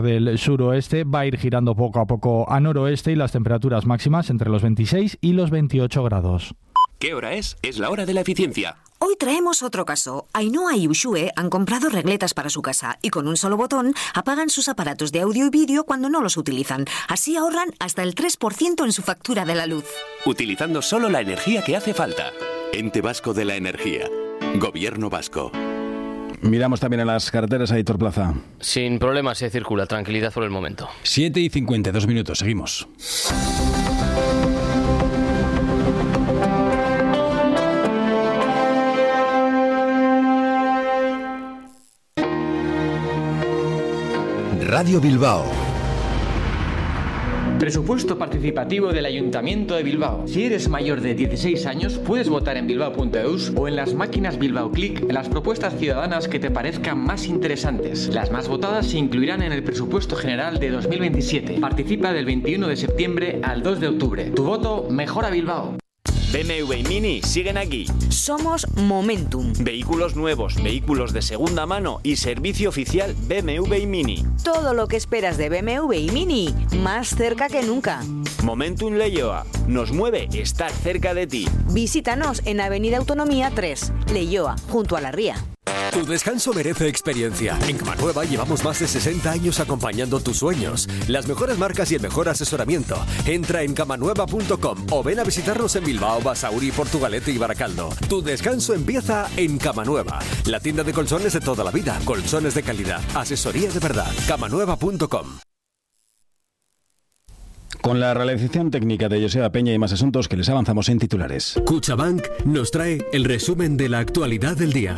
del suroeste va a ir girando poco a poco a noroeste y las temperaturas máximas entre los 26 y los 28 grados. ¿Qué hora es? Es la hora de la eficiencia. Hoy traemos otro caso. Ainhoa y Ushue han comprado regletas para su casa y con un solo botón apagan sus aparatos de audio y vídeo cuando no los utilizan. Así ahorran hasta el 3% en su factura de la luz. Utilizando solo la energía que hace falta. Ente Vasco de la Energía. Gobierno Vasco. Miramos también a las carreteras, Aitor Plaza. Sin problemas se circula, tranquilidad por el momento. 7:52 minutos, seguimos. Radio Bilbao. Presupuesto participativo del Ayuntamiento de Bilbao. Si eres mayor de 16 años, puedes votar en bilbao.eus o en las máquinas Bilbao Click en las propuestas ciudadanas que te parezcan más interesantes. Las más votadas se incluirán en el presupuesto general de 2027. Participa del 21 de septiembre al 2 de octubre. Tu voto mejora Bilbao. BMW y Mini siguen aquí. Somos Momentum. Vehículos nuevos, vehículos de segunda mano y servicio oficial BMW y Mini. Todo lo que esperas de BMW y Mini, más cerca que nunca. Momentum Leioa. Nos mueve estar cerca de ti. Visítanos en Avenida Autonomía 3, Leioa, junto a la Ría. Tu descanso merece experiencia. En Camanueva llevamos más de 60 años acompañando tus sueños. Las mejores marcas y el mejor asesoramiento. Entra en camanueva.com o ven a visitarnos en Bilbao, Basauri, Portugalete y Baracaldo. Tu descanso empieza en Camanueva. La tienda de colchones de toda la vida. Colchones de calidad. Asesoría de verdad. Camanueva.com. Con la realización técnica de Joseba Peña y más asuntos que les avanzamos en titulares. Cuchabank nos trae el resumen de la actualidad del día.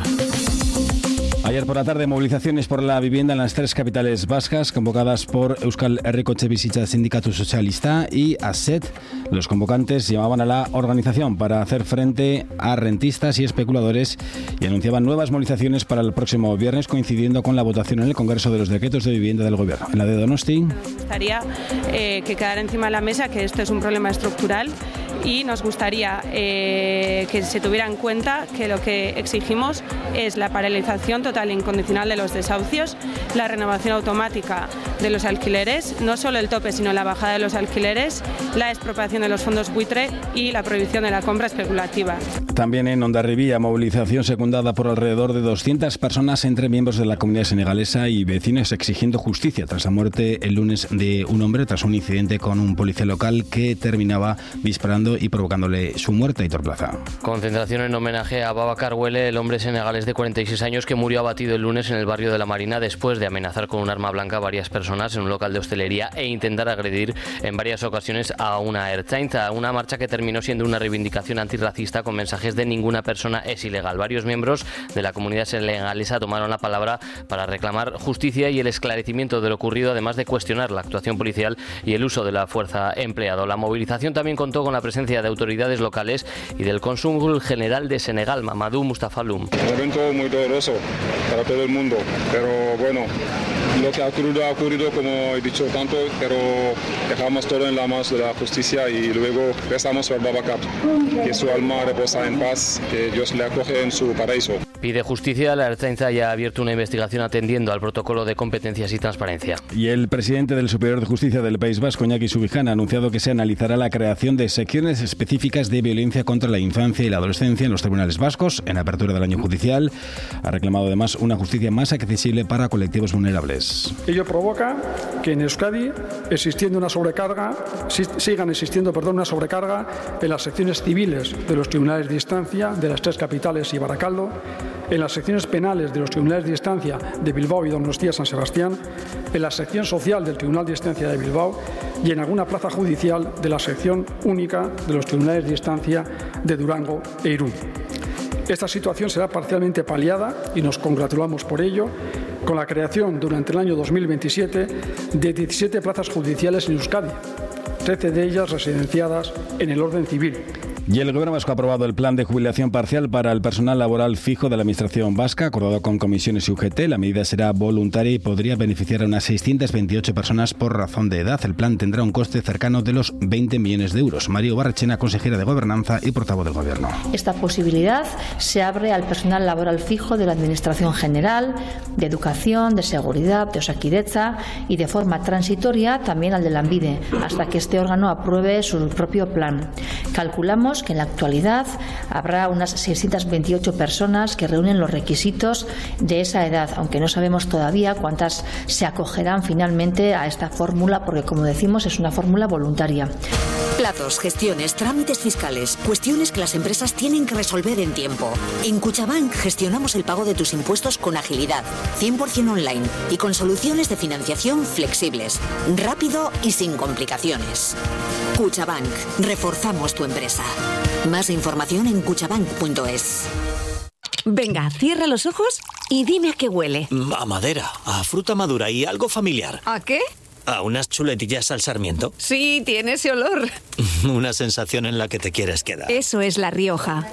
Ayer por la tarde, movilizaciones por la vivienda en las tres capitales vascas, convocadas por Euskal Herriko Etxebizitza Sindikatu Socialista y ASET. Los convocantes llamaban a la organización para hacer frente a rentistas y especuladores y anunciaban nuevas movilizaciones para el próximo viernes, coincidiendo con la votación en el Congreso de los decretos de vivienda del Gobierno. En la de Donosti. Nos gustaría que quedara encima de la mesa que esto es un problema estructural y nos gustaría que se tuviera en cuenta que lo que exigimos es la paralización total e incondicional de los desahucios, la renovación automática de los alquileres, no solo el tope sino la bajada de los alquileres, la expropiación de los fondos buitre y la prohibición de la compra especulativa. También en Hondarribia, movilización secundada por alrededor de 200 personas entre miembros de la comunidad senegalesa y vecinos exigiendo justicia tras la muerte el lunes de un hombre tras un incidente con un policía local que terminaba disparando y provocándole su muerte. Aitor Plaza. Concentración en homenaje a Babacar Wele, el hombre senegalés de 46 años que murió abatido el lunes en el barrio de la Marina después de amenazar con un arma blanca a varias personas en un local de hostelería e intentar agredir en varias ocasiones a una ertzaintza. Una marcha que terminó siendo una reivindicación antirracista con mensajes de ninguna persona es ilegal. Varios miembros de la comunidad senegalesa tomaron la palabra para reclamar justicia y el esclarecimiento de lo ocurrido, además de cuestionar la actuación policial y el uso de la fuerza empleado. La movilización también contó con la presencia de autoridades locales y del cónsul general de Senegal, Mamadou Moustapha Loum. Un evento muy doloroso para todo el mundo, pero bueno, lo que ha ocurrido como he dicho tanto, pero dejamos todo en la mano de la justicia y luego rezamos por Babacar, que su alma reposa en paz, que Dios le acoge en su paraíso. Pide justicia. La Ertzaintza ya ha abierto una investigación atendiendo al protocolo de competencias y transparencia. Y el presidente del Superior de Justicia del País Vasco, Iñaki Subijana, ha anunciado que se analizará la creación de secciones específicas de violencia contra la infancia y la adolescencia en los tribunales vascos en apertura del año judicial. Ha reclamado además una justicia más accesible para colectivos vulnerables. Ello provoca que en Euskadi sigan existiendo una sobrecarga en las secciones civiles de los tribunales de instancia de las tres capitales y Baracaldo, en las secciones penales de los tribunales de instancia de Bilbao y Donostia San Sebastián, en la sección social del Tribunal de Instancia de Bilbao y en alguna plaza judicial de la sección única de los tribunales de instancia de Durango e Irún. Esta situación será parcialmente paliada, y nos congratulamos por ello, con la creación durante el año 2027 de 17 plazas judiciales en Euskadi, 13 de ellas residenciadas en el orden civil. Y el Gobierno vasco ha aprobado el plan de jubilación parcial para el personal laboral fijo de la Administración vasca, acordado con comisiones y UGT. La medida será voluntaria y podría beneficiar a unas 628 personas por razón de edad. El plan tendrá un coste cercano de los 20 millones de euros. Mario Barrechena, consejera de Gobernanza y portavoz del Gobierno. Esta posibilidad se abre al personal laboral fijo de la Administración General, de Educación, de Seguridad, de Osakidetza y de forma transitoria también al de Lanbide, hasta que este órgano apruebe su propio plan. Calculamos que en la actualidad habrá unas 628 personas que reúnen los requisitos de esa edad, aunque no sabemos todavía cuántas se acogerán finalmente a esta fórmula, porque como decimos es una fórmula voluntaria. Plazos, gestiones, trámites fiscales, cuestiones que las empresas tienen que resolver en tiempo. En Cuchabank gestionamos el pago de tus impuestos con agilidad, 100% online y con soluciones de financiación flexibles, rápido y sin complicaciones. Cuchabank, reforzamos tu empresa. Más información en cuchabank.es. Venga, cierra los ojos y dime a qué huele. A madera, a fruta madura y algo familiar. ¿A qué? ¿A unas chuletillas al sarmiento? Sí, tiene ese olor. Una sensación en la que te quieres quedar. Eso es La Rioja.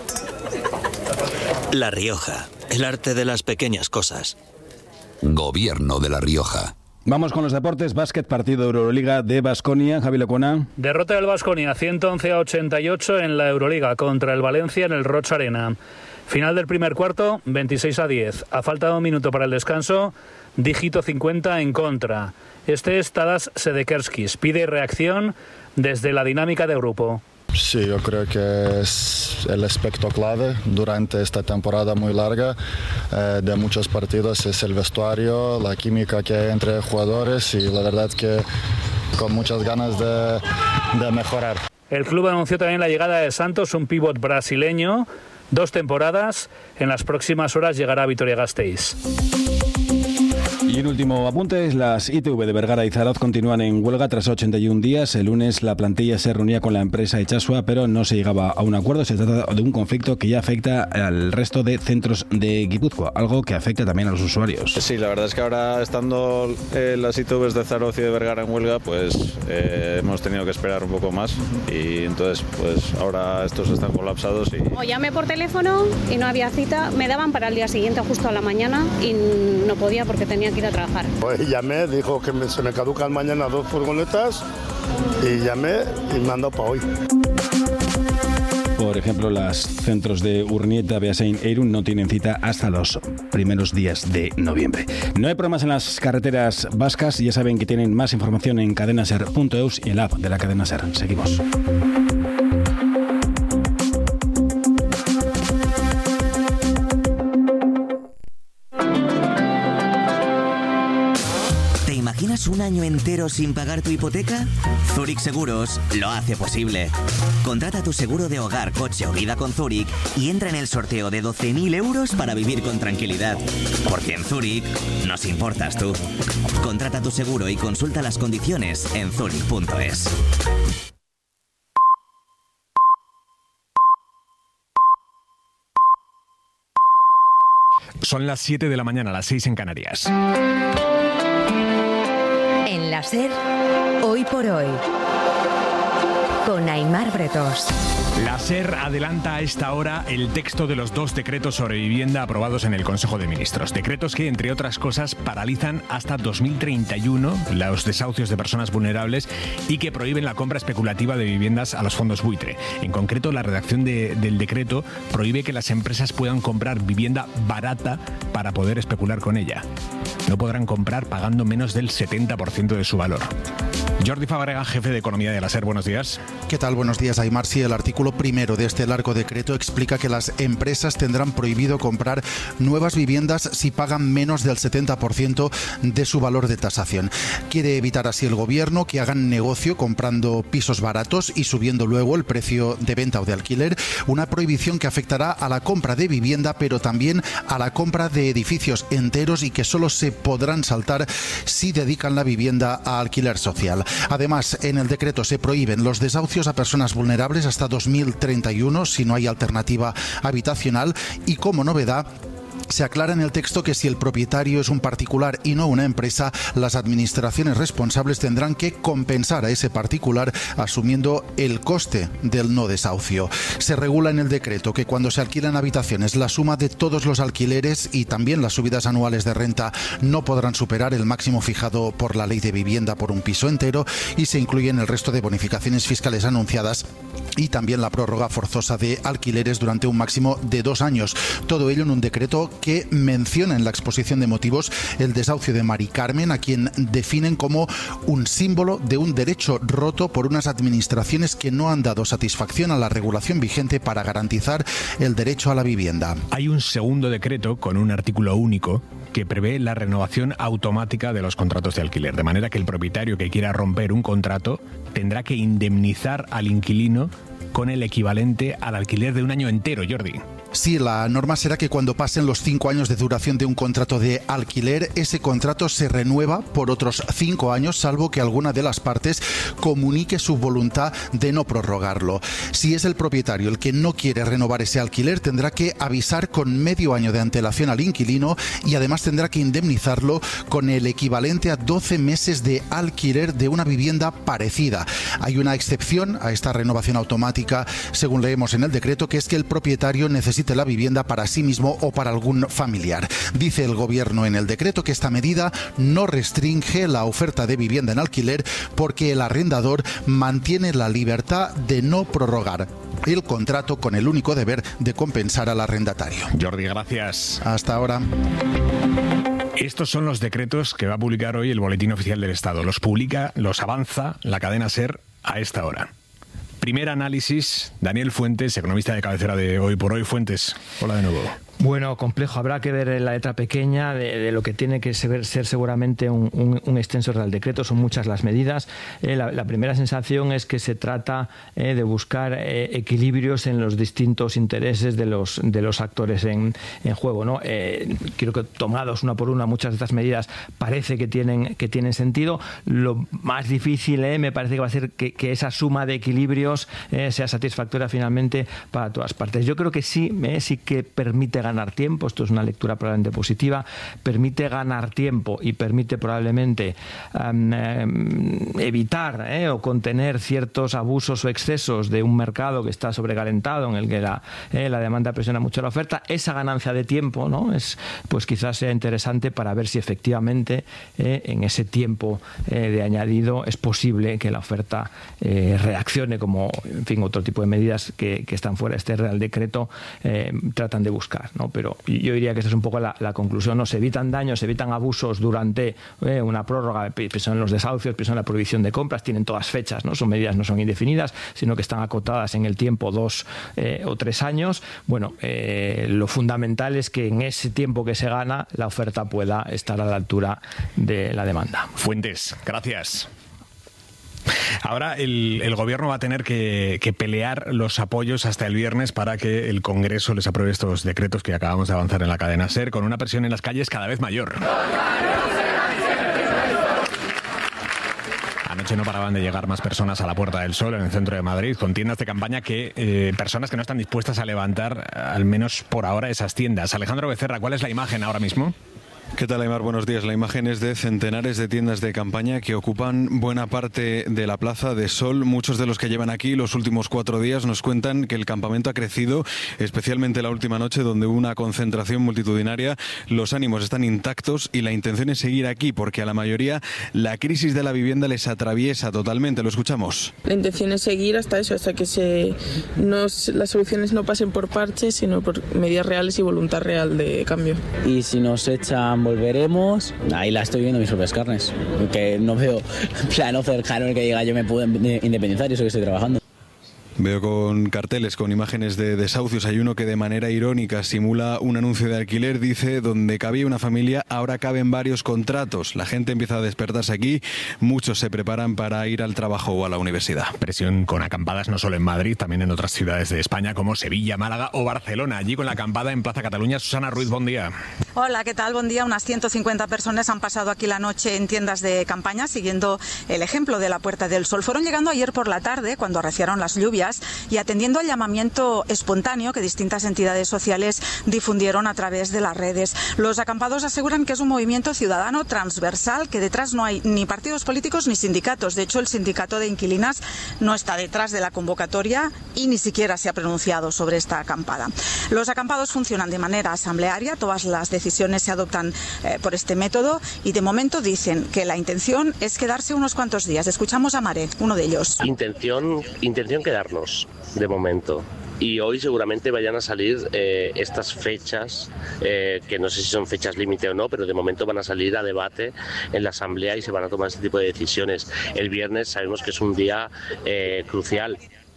La Rioja, el arte de las pequeñas cosas. Gobierno de La Rioja. Vamos con los deportes. Básquet, partido de Euroliga de Baskonia. Javi Lecona. Derrota del Baskonia 111-88 en la Euroliga contra el Valencia en el Roig Arena. Final del primer cuarto, 26-10. A falta de un minuto para el descanso, dígito 50 en contra. Este es Tadas Sedekerskis. Pide reacción desde la dinámica de grupo. Sí, yo creo que es el aspecto clave durante esta temporada muy larga de muchos partidos, es el vestuario, la química que hay entre jugadores y la verdad que con muchas ganas de mejorar. El club anunció también la llegada de Santos, un pívot brasileño, 2 temporadas. En las próximas horas llegará a Vitoria-Gasteiz. Y un último apunte, las ITV de Vergara y Zarauz continúan en huelga tras 81 días. El lunes la plantilla se reunía con la empresa Echasua, pero no se llegaba a un acuerdo. Se trata de un conflicto que ya afecta al resto de centros de Guipúzcoa, algo que afecta también a los usuarios. Sí, la verdad es que ahora estando las ITVs de Zarauz y de Vergara en huelga, pues hemos tenido que esperar un poco más y entonces pues ahora estos están colapsados. O llamé por teléfono y no había cita, me daban para el día siguiente justo a la mañana y no podía porque tenía que ir a trabajar. Pues llamé, dijo que se me caducan mañana 2 furgonetas y llamé y me han dado para hoy. Por ejemplo, los centros de Urnieta, Beasain e Irún no tienen cita hasta los primeros días de noviembre. No hay problemas en las carreteras vascas. Ya saben que tienen más información en cadenaser.eus y en la app de la cadena Ser. Seguimos. ¿Imaginas un año entero sin pagar tu hipoteca? Zurich Seguros lo hace posible. Contrata tu seguro de hogar, coche o vida con Zurich y entra en el sorteo de 12.000 euros para vivir con tranquilidad. Porque en Zurich nos importas tú. Contrata tu seguro y consulta las condiciones en zurich.es. Son las 7 de la mañana, las 6 en Canarias. En la Ser, hoy por hoy, con Aimar Bretos. La Ser adelanta a esta hora el texto de los 2 decretos sobre vivienda aprobados en el Consejo de Ministros. Decretos que, entre otras cosas, paralizan hasta 2031 los desahucios de personas vulnerables y que prohíben la compra especulativa de viviendas a los fondos buitre. En concreto, la redacción del decreto prohíbe que las empresas puedan comprar vivienda barata para poder especular con ella. No podrán comprar pagando menos del 70% de su valor. Jordi Fábrega, jefe de Economía de la Ser, buenos días. ¿Qué tal? Buenos días, Aimar. Sí, el artículo primero de este largo decreto explica que las empresas tendrán prohibido comprar nuevas viviendas si pagan menos del 70% de su valor de tasación. Quiere evitar así el gobierno que hagan negocio comprando pisos baratos y subiendo luego el precio de venta o de alquiler, una prohibición que afectará a la compra de vivienda, pero también a la compra de edificios enteros y que solo se podrán saltar si dedican la vivienda a alquiler social. Además, en el decreto se prohíben los desahucios a personas vulnerables hasta 2031 si no hay alternativa habitacional y, como novedad, Se aclara en el texto que si el propietario es un particular y no una empresa, las administraciones responsables tendrán que compensar a ese particular asumiendo el coste del no desahucio. Se regula en el decreto que cuando se alquilan habitaciones, la suma de todos los alquileres y también las subidas anuales de renta no podrán superar el máximo fijado por la Ley de Vivienda por un piso entero, y se incluyen el resto de bonificaciones fiscales anunciadas y también la prórroga forzosa de alquileres durante un máximo de 2 años. Todo ello en un decreto que menciona en la exposición de motivos el desahucio de Mari Carmen, a quien definen como un símbolo de un derecho roto por unas administraciones que no han dado satisfacción a la regulación vigente para garantizar el derecho a la vivienda. Hay un segundo decreto con un artículo único que prevé la renovación automática de los contratos de alquiler, de manera que el propietario que quiera romper un contrato tendrá que indemnizar al inquilino con el equivalente al alquiler de un año entero, Jordi. Sí, la norma será que cuando pasen los 5 años de duración de un contrato de alquiler, ese contrato se renueva por otros 5 años, salvo que alguna de las partes comunique su voluntad de no prorrogarlo. Si es el propietario el que no quiere renovar ese alquiler, tendrá que avisar con medio año de antelación al inquilino y además tendrá que indemnizarlo con el equivalente a 12 meses de alquiler de una vivienda parecida. Hay una excepción a esta renovación automática, según leemos en el decreto, que es que el propietario necesite la vivienda para sí mismo o para algún familiar. Dice el Gobierno en el decreto que esta medida no restringe la oferta de vivienda en alquiler porque el arrendador mantiene la libertad de no prorrogar el contrato con el único deber de compensar al arrendatario. Jordi, gracias. Hasta ahora. Estos son los decretos que va a publicar hoy el Boletín Oficial del Estado. Los publica, los avanza la cadena SER a esta hora. Primer análisis, Daniel Fuentes, economista de cabecera de Hoy por Hoy. Fuentes, hola de nuevo. Bueno, complejo. Habrá que ver en la letra pequeña de lo que tiene que ser seguramente un extenso Real Decreto. Son muchas las medidas. La primera sensación es que se trata de buscar equilibrios en los distintos intereses de los actores en juego, ¿no? Creo que tomados una por una, muchas de estas medidas parece que tienen sentido. Lo más difícil me parece que va a ser que esa suma de equilibrios sea satisfactoria finalmente para todas partes. Yo creo que sí que permite ganar tiempo. Esto es una lectura probablemente positiva. Permite ganar tiempo y permite probablemente evitar o contener ciertos abusos o excesos de un mercado que está sobrecalentado, en el que la demanda presiona mucho la oferta. Esa ganancia de tiempo, ¿no?, pues quizás sea interesante para ver si efectivamente en ese tiempo de añadido es posible que la oferta reaccione, como en fin otro tipo de medidas que están fuera de este Real Decreto tratan de buscar, ¿no? Pero yo diría que esa es un poco la conclusión, ¿no? Se evitan daños, se evitan abusos durante una prórroga, pienso en los desahucios, pienso en la prohibición de compras, tienen todas fechas, ¿no? Son medidas, no son indefinidas, sino que están acotadas en el tiempo 2 o 3 años. Bueno, lo fundamental es que en ese tiempo que se gana, la oferta pueda estar a la altura de la demanda. Fuentes, gracias. Ahora el Gobierno va a tener que pelear los apoyos hasta el viernes para que el Congreso les apruebe estos decretos que acabamos de avanzar en la cadena SER, con una presión en las calles cada vez mayor. Anoche no paraban de llegar más personas a la Puerta del Sol, en el centro de Madrid, con tiendas de campaña personas que no están dispuestas a levantar, al menos por ahora, esas tiendas. Alejandro Becerra, ¿cuál es la imagen ahora mismo? ¿Qué tal, Aimar? Buenos días. La imagen es de centenares de tiendas de campaña que ocupan buena parte de la Plaza de Sol. Muchos de los que llevan aquí los últimos 4 días nos cuentan que el campamento ha crecido, especialmente la última noche, donde hubo una concentración multitudinaria. Los ánimos están intactos y la intención es seguir aquí, porque a la mayoría la crisis de la vivienda les atraviesa totalmente. Lo escuchamos. La intención es seguir hasta que las soluciones no pasen por parches, sino por medidas reales y voluntad real de cambio. Y si nos echan, volveremos. Ahí la estoy viendo mis propias carnes, que no veo plano cercano en el que diga yo me puedo independizar y eso que estoy trabajando. Veo con carteles, con imágenes de desahucios. Hay uno que de manera irónica simula un anuncio de alquiler. Dice, donde cabía una familia, ahora caben varios contratos. La gente empieza a despertarse aquí. Muchos se preparan para ir al trabajo o a la universidad. Presión con acampadas no solo en Madrid, también en otras ciudades de España como Sevilla, Málaga o Barcelona. Allí con la acampada en Plaza Cataluña. Susana Ruiz, buen día. Hola, ¿qué tal? Buen día. Unas 150 personas han pasado aquí la noche en tiendas de campaña, siguiendo el ejemplo de la Puerta del Sol. Fueron llegando ayer por la tarde, cuando arreciaron las lluvias, días y atendiendo al llamamiento espontáneo que distintas entidades sociales difundieron a través de las redes. Los acampados aseguran que es un movimiento ciudadano transversal, que detrás no hay ni partidos políticos ni sindicatos. De hecho, el sindicato de inquilinas no está detrás de la convocatoria y ni siquiera se ha pronunciado sobre esta acampada. Los acampados funcionan de manera asamblearia, todas las decisiones se adoptan por este método y de momento dicen que la intención es quedarse unos cuantos días. Escuchamos a Mare, uno de ellos. Intención quedarnos de momento. Y hoy seguramente vayan a salir estas fechas, que no sé si son fechas límite o no, pero de momento van a salir a debate en la Asamblea y se van a tomar este tipo de decisiones. El viernes sabemos que es un día crucial.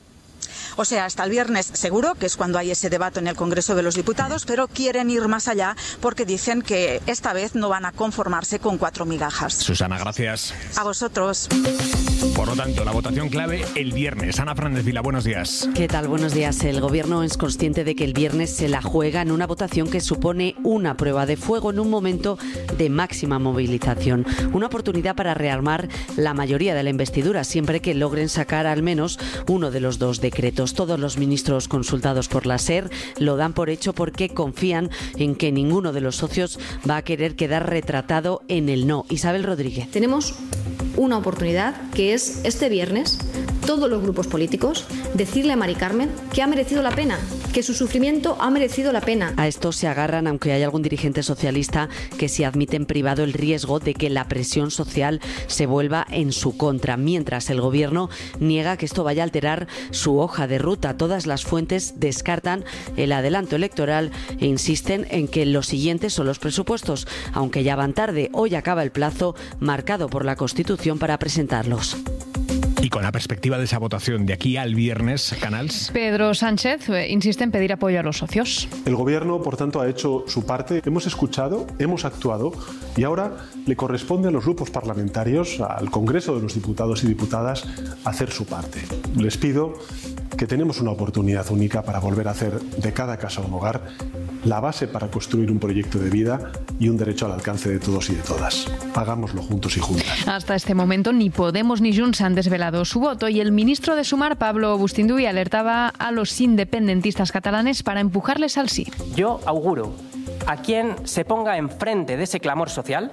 O sea, hasta el viernes seguro, que es cuando hay ese debate en el Congreso de los Diputados, pero quieren ir más allá porque dicen que esta vez no van a conformarse con 4 migajas. Susana, gracias. A vosotros. Por lo tanto, la votación clave el viernes. Ana Fernández Vila, buenos días. ¿Qué tal? Buenos días. El Gobierno es consciente de que el viernes se la juega en una votación que supone una prueba de fuego en un momento de máxima movilización. Una oportunidad para rearmar la mayoría de la investidura, siempre que logren sacar al menos uno de los 2 decretos. Todos los ministros consultados por la SER lo dan por hecho porque confían en que ninguno de los socios va a querer quedar retratado en el no. Isabel Rodríguez. Tenemos una oportunidad que es este viernes todos los grupos políticos decirle a Mari Carmen que ha merecido la pena, que su sufrimiento ha merecido la pena. A esto se agarran, aunque hay algún dirigente socialista que sí admite en privado el riesgo de que la presión social se vuelva en su contra, mientras el Gobierno niega que esto vaya a alterar su hoja de ruta. Todas las fuentes descartan el adelanto electoral e insisten en que los siguientes son los presupuestos, aunque ya van tarde. Hoy acaba el plazo marcado por la Constitución para presentarlos. Y con la perspectiva de esa votación de aquí al viernes, Canals. Pedro Sánchez insiste en pedir apoyo a los socios. El Gobierno, por tanto, ha hecho su parte. Hemos escuchado, hemos actuado y ahora le corresponde a los grupos parlamentarios, al Congreso de los Diputados y Diputadas, hacer su parte. Les pido que tenemos una oportunidad única para volver a hacer de cada casa un hogar, la base para construir un proyecto de vida y un derecho al alcance de todos y de todas. Hagámoslo juntos y juntas. Hasta este momento ni Podemos ni Junts han desvelado su voto y el ministro de Sumar, Pablo Bustinduy, alertaba a los independentistas catalanes para empujarles al sí. Yo auguro a quien se ponga enfrente de ese clamor social,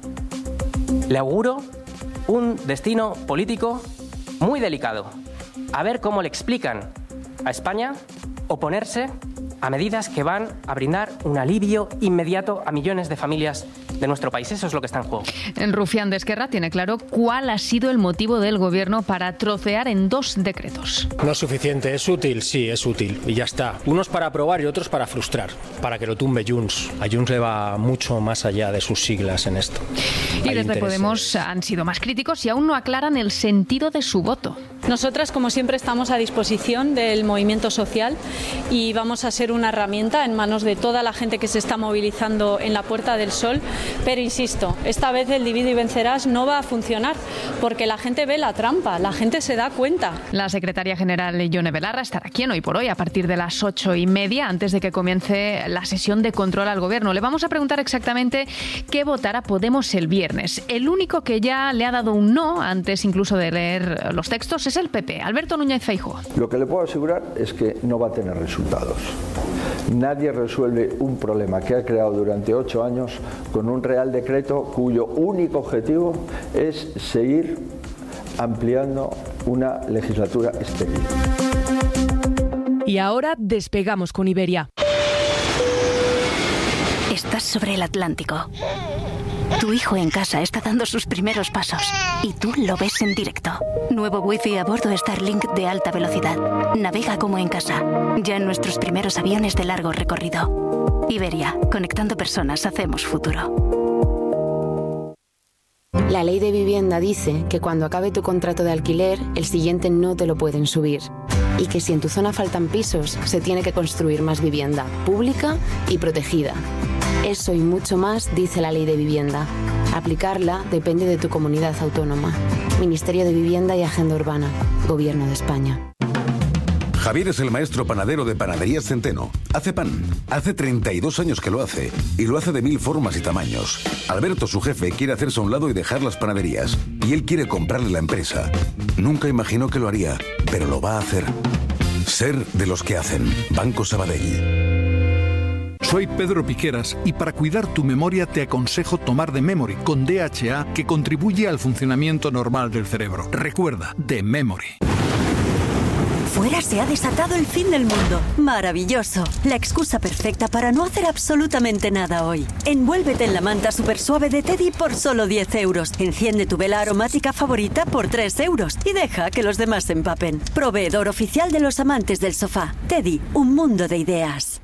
le auguro un destino político muy delicado. A ver cómo le explican a España oponerse a medidas que van a brindar un alivio inmediato a millones de familias de nuestro país. Eso es lo que está en juego. El rufián de Esquerra tiene claro cuál ha sido el motivo del Gobierno para trocear en 2 decretos. No es suficiente, es útil, sí, es útil. Y ya está. Unos para aprobar y otros para frustrar, para que lo tumbe Junts. A Junts le va mucho más allá de sus siglas en esto. Y desde Podemos han sido más críticos y aún no aclaran el sentido de su voto. Nosotras, como siempre, estamos a disposición del movimiento social y vamos a ser una herramienta en manos de toda la gente que se está movilizando en la Puerta del Sol. Pero insisto, esta vez el divide y vencerás no va a funcionar porque la gente ve la trampa, la gente se da cuenta. La secretaria general Ione Belarra estará aquí en Hoy por Hoy a partir de las 8:30 antes de que comience la sesión de control al Gobierno. Le vamos a preguntar exactamente qué votará Podemos el viernes. El único que ya le ha dado un no antes incluso de leer los textos es el PP, Alberto Núñez Feijóo. Lo que le puedo asegurar es que no va a tener resultados. Nadie resuelve un problema que ha creado durante 8 años con un Real Decreto cuyo único objetivo es seguir ampliando una legislatura estéril. Y ahora despegamos con Iberia. Estás sobre el Atlántico. Tu hijo en casa está dando sus primeros pasos y tú lo ves en directo. Nuevo Wi-Fi a bordo Starlink de alta velocidad. Navega como en casa. Ya en nuestros primeros aviones de largo recorrido. Iberia, conectando personas, hacemos futuro. La ley de vivienda dice que cuando acabe tu contrato de alquiler, el siguiente no te lo pueden subir. Y que si en tu zona faltan pisos, se tiene que construir más vivienda, pública y protegida. Eso y mucho más dice la ley de vivienda. Aplicarla depende de tu comunidad autónoma. Ministerio de Vivienda y Agenda Urbana. Gobierno de España. Javier es el maestro panadero de Panaderías Centeno. Hace pan. Hace 32 años que lo hace. Y lo hace de 1000 formas y tamaños. Alberto, su jefe, quiere hacerse a un lado y dejar las panaderías. Y él quiere comprarle la empresa. Nunca imaginó que lo haría, pero lo va a hacer. Ser de los que hacen. Banco Sabadell. Soy Pedro Piqueras y para cuidar tu memoria te aconsejo tomar The Memory con DHA, que contribuye al funcionamiento normal del cerebro. Recuerda, The Memory. Fuera se ha desatado el fin del mundo. Maravilloso. La excusa perfecta para no hacer absolutamente nada hoy. Envuélvete en la manta super suave de Teddy por solo 10 euros. Enciende tu vela aromática favorita por 3 euros. Y deja que los demás se empapen. Proveedor oficial de los amantes del sofá. Teddy, un mundo de ideas.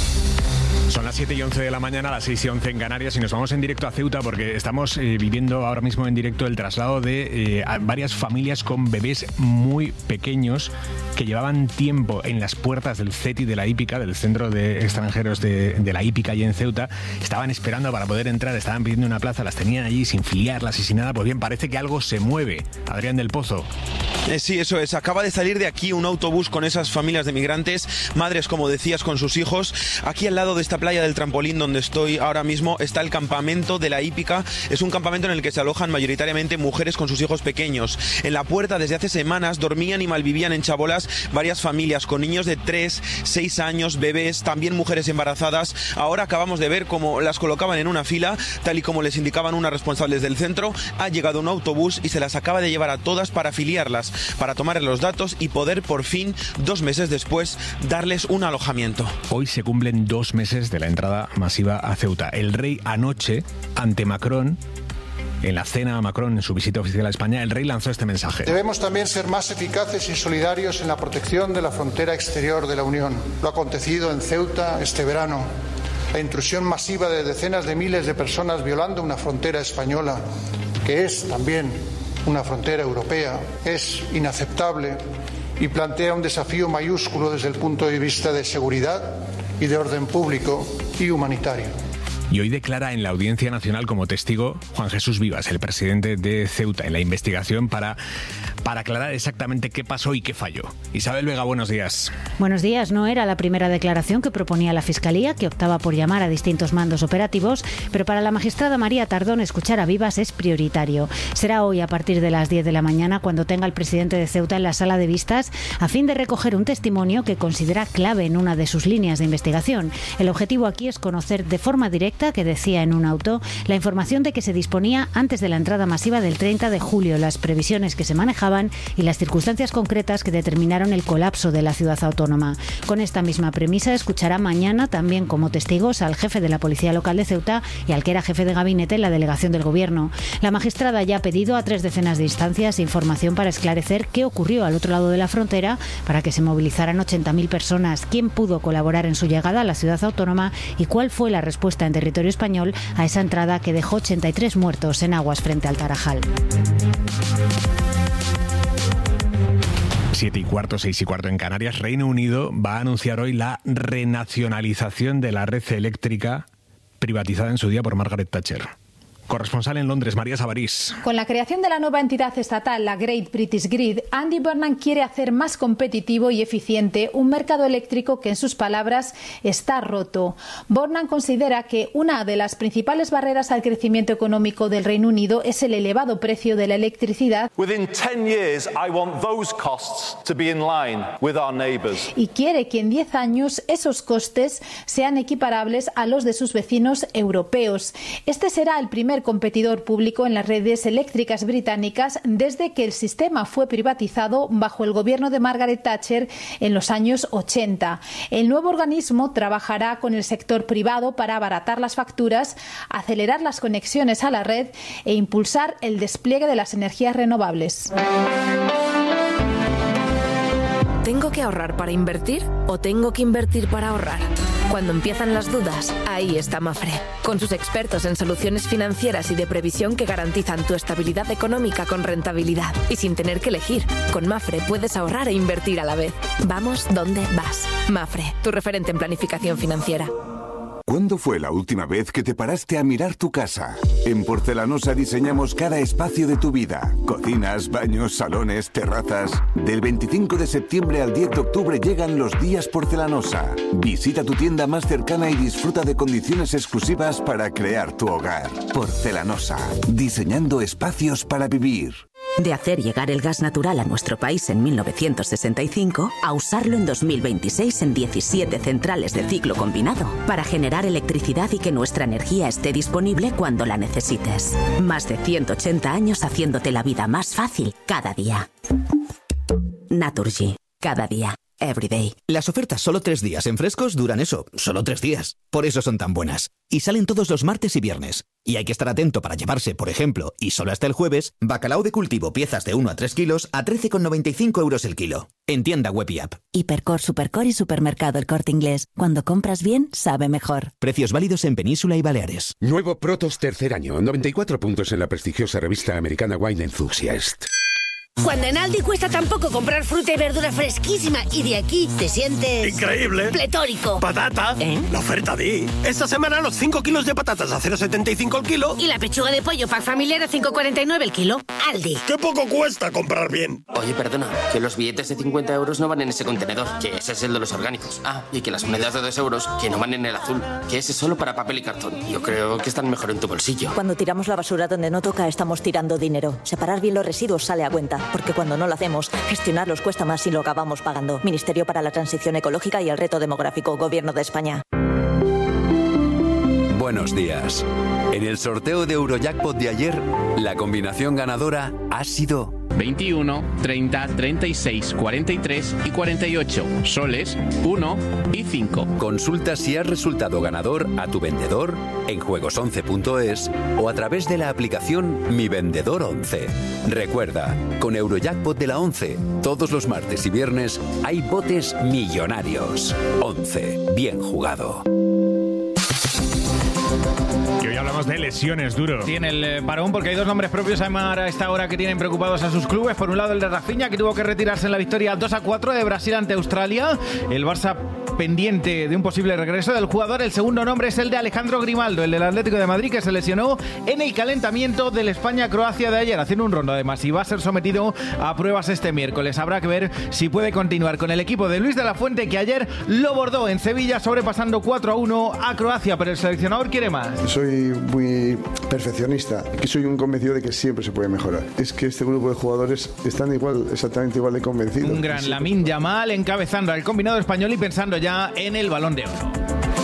Son las 7:11 de la mañana, las 6:11 en Canarias, y nos vamos en directo a Ceuta porque estamos viviendo ahora mismo en directo el traslado de varias familias con bebés muy pequeños que llevaban tiempo en las puertas del CETI de la Hípica, del Centro de Extranjeros de la Hípica allí en Ceuta. Estaban esperando para poder entrar, estaban pidiendo una plaza, las tenían allí sin filiarlas y sin nada. Pues bien, parece que algo se mueve. Adrián del Pozo. Sí, eso es. Acaba de salir de aquí un autobús con esas familias de migrantes, madres, como decías, con sus hijos. Aquí al lado de esta playa del Trampolín donde estoy ahora mismo está el campamento de la Hípica. Es un campamento en el que se alojan mayoritariamente mujeres con sus hijos pequeños. En la puerta desde hace semanas dormían y malvivían en chabolas varias familias con niños de 3, 6 años, bebés, también mujeres embarazadas. Ahora acabamos de ver cómo las colocaban en una fila, tal y como les indicaban unas responsables del centro. Ha llegado un autobús y se las acaba de llevar a todas para afiliarlas, para tomar los datos y poder por fin, 2 meses después, darles un alojamiento. Hoy se cumplen 2 meses de la entrada masiva a Ceuta. El rey anoche, ante Macron, en la cena a Macron en su visita oficial a España, el rey lanzó este mensaje. Debemos también ser más eficaces y solidarios en la protección de la frontera exterior de la Unión. Lo acontecido en Ceuta este verano, la intrusión masiva de decenas de miles de personas violando una frontera española, que es también una frontera europea, es inaceptable y plantea un desafío mayúsculo desde el punto de vista de seguridad y de orden público y humanitario. Y hoy declara en la Audiencia Nacional como testigo Juan Jesús Vivas, el presidente de Ceuta, en la investigación para aclarar exactamente qué pasó y qué falló. Isabel Vega, buenos días. Buenos días. No era la primera declaración que proponía la Fiscalía, que optaba por llamar a distintos mandos operativos, pero para la magistrada María Tardón escuchar a Vivas es prioritario. Será hoy a partir de las 10 de la mañana cuando tenga el presidente de Ceuta en la sala de vistas a fin de recoger un testimonio que considera clave en una de sus líneas de investigación. El objetivo aquí es conocer de forma directa, que decía en un auto, la información de que se disponía antes de la entrada masiva del 30 de julio, las previsiones que se manejaban y las circunstancias concretas que determinaron el colapso de la ciudad autónoma. Con esta misma premisa escuchará mañana también como testigos al jefe de la Policía Local de Ceuta y al que era jefe de gabinete en la delegación del Gobierno. La magistrada ya ha pedido a 3 decenas de instancias información para esclarecer qué ocurrió al otro lado de la frontera para que se movilizaran 80.000 personas, quién pudo colaborar en su llegada a la ciudad autónoma y cuál fue la respuesta en territorio español a esa entrada que dejó 83 muertos en aguas frente al Tarajal. 7:15, 6:15 en Canarias. Reino Unido va a anunciar hoy la renacionalización de la red eléctrica privatizada en su día por Margaret Thatcher. Corresponsal en Londres, María Sabarís. Con la creación de la nueva entidad estatal, la Great British Grid, Andy Burnham quiere hacer más competitivo y eficiente un mercado eléctrico que, en sus palabras, está roto. Burnham considera que una de las principales barreras al crecimiento económico del Reino Unido es el elevado precio de la electricidad. Y quiere que en 10 años esos costes sean equiparables a los de sus vecinos europeos. Este será el primer competidor público en las redes eléctricas británicas desde que el sistema fue privatizado bajo el gobierno de Margaret Thatcher en los años 80. El nuevo organismo trabajará con el sector privado para abaratar las facturas, acelerar las conexiones a la red e impulsar el despliegue de las energías renovables. ¿Tengo que ahorrar para invertir o tengo que invertir para ahorrar? Cuando empiezan las dudas, ahí está Mafre, con sus expertos en soluciones financieras y de previsión que garantizan tu estabilidad económica con rentabilidad y sin tener que elegir. Con Mafre puedes ahorrar e invertir a la vez. Vamos donde vas. Mafre, tu referente en planificación financiera. ¿Cuándo fue la última vez que te paraste a mirar tu casa? En Porcelanosa diseñamos cada espacio de tu vida. Cocinas, baños, salones, terrazas. Del 25 de septiembre al 10 de octubre llegan los días Porcelanosa. Visita tu tienda más cercana y disfruta de condiciones exclusivas para crear tu hogar. Porcelanosa, diseñando espacios para vivir. De hacer llegar el gas natural a nuestro país en 1965 a usarlo en 2026 en 17 centrales de ciclo combinado para generar electricidad y que nuestra energía esté disponible cuando la necesites. Más de 180 años haciéndote la vida más fácil cada día. Naturgy. Cada día. Everyday. Las ofertas solo 3 días en Frescos duran eso, solo 3 días. Por eso son tan buenas. Y salen todos los martes y viernes. Y hay que estar atento para llevarse, por ejemplo, y solo hasta el jueves, bacalao de cultivo piezas de 1 a 3 kilos a 13,95 € el kilo. En tienda web y app. Hipercor, Supercor y Supermercado El Corte Inglés. Cuando compras bien, sabe mejor. Precios válidos en Península y Baleares. Nuevo Protos tercer año. 94 puntos en la prestigiosa revista americana Wine Enthusiast. Cuando en Aldi cuesta tan poco comprar fruta y verdura fresquísima y de aquí te sientes... ¡increíble! ¡Pletórico! ¡Patata! La oferta di. Esta semana los 5 kilos de patatas a 0,75 el kilo. Y la pechuga de pollo pack familiar a 5,49 el kilo. Aldi. ¡Qué poco cuesta comprar bien! Oye, perdona, que los billetes de 50 € no van en ese contenedor, que ese es el de los orgánicos. Ah, y que las monedas de 2 €, que no van en el azul, que ese es solo para papel y cartón. Yo creo que están mejor en tu bolsillo. Cuando tiramos la basura donde no toca, estamos tirando dinero. Separar bien los residuos sale a cuenta, porque cuando no lo hacemos, gestionarlos cuesta más y lo acabamos pagando. Ministerio para la Transición Ecológica y el Reto Demográfico, Gobierno de España. Buenos días. En el sorteo de Eurojackpot de ayer, la combinación ganadora ha sido 21, 30, 36, 43 y 48. Soles 1 y 5. Consulta si has resultado ganador a tu vendedor en juegos11.es o a través de la aplicación Mi Vendedor 11. Recuerda, con Eurojackpot de la 11, todos los martes y viernes hay botes millonarios. 11. Bien jugado. Y hoy hablamos de lesiones, Duro. Tiene el parón porque hay 2 nombres propios a esta hora que tienen preocupados a sus clubes. Por un lado el de Rafinha, que tuvo que retirarse en la victoria 2-4 de Brasil ante Australia. El Barça pendiente de un posible regreso del jugador. El segundo nombre es el de Alejandro Grimaldo, el del Atlético de Madrid, que se lesionó en el calentamiento del España-Croacia de ayer, haciendo un rondo además, y va a ser sometido a pruebas este miércoles. Habrá que ver si puede continuar con el equipo de Luis de la Fuente, que ayer lo bordó en Sevilla, sobrepasando 4-1 a Croacia, pero el seleccionador quiere más. Soy muy perfeccionista, que soy un convencido de que siempre se puede mejorar. Es que este grupo de jugadores están exactamente igual de convencidos. Un gran Lamine Yamal encabezando al combinado español y pensando ya en el Balón de Oro.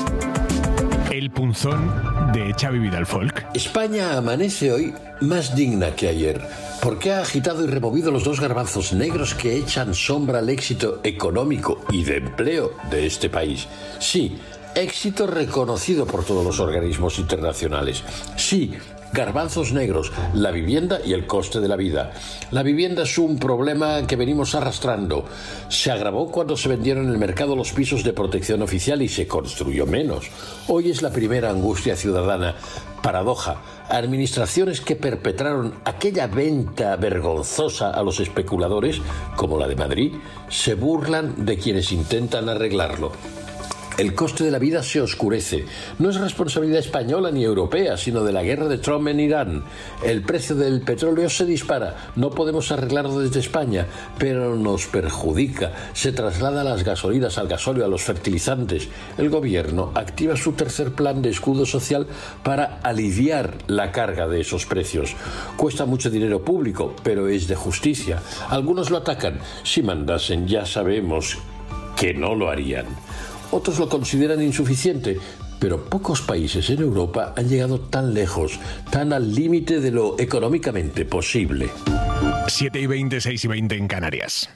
El punzón de Xavi Vidal-Folk. España amanece hoy más digna que ayer, porque ha agitado y removido los 2 garbanzos negros que echan sombra al éxito económico y de empleo de este país. Sí, éxito reconocido por todos los organismos internacionales. Sí, garbanzos negros, la vivienda y el coste de la vida. La vivienda es un problema que venimos arrastrando. Se agravó cuando se vendieron en el mercado los pisos de protección oficial y se construyó menos. Hoy es la primera angustia ciudadana. Paradoja. Administraciones que perpetraron aquella venta vergonzosa a los especuladores, como la de Madrid, se burlan de quienes intentan arreglarlo. El coste de la vida se oscurece. No es responsabilidad española ni europea, sino de la guerra de Trump en Irán. El precio del petróleo se dispara. No podemos arreglarlo desde España, pero nos perjudica. Se traslada las gasolinas, al gasóleo, a los fertilizantes. El gobierno activa su tercer plan de escudo social para aliviar la carga de esos precios. Cuesta mucho dinero público, pero es de justicia. Algunos lo atacan. Si mandasen, ya sabemos que no lo harían. Otros lo consideran insuficiente, pero pocos países en Europa han llegado tan lejos, tan al límite de lo económicamente posible. 7:20, 6:20 en Canarias.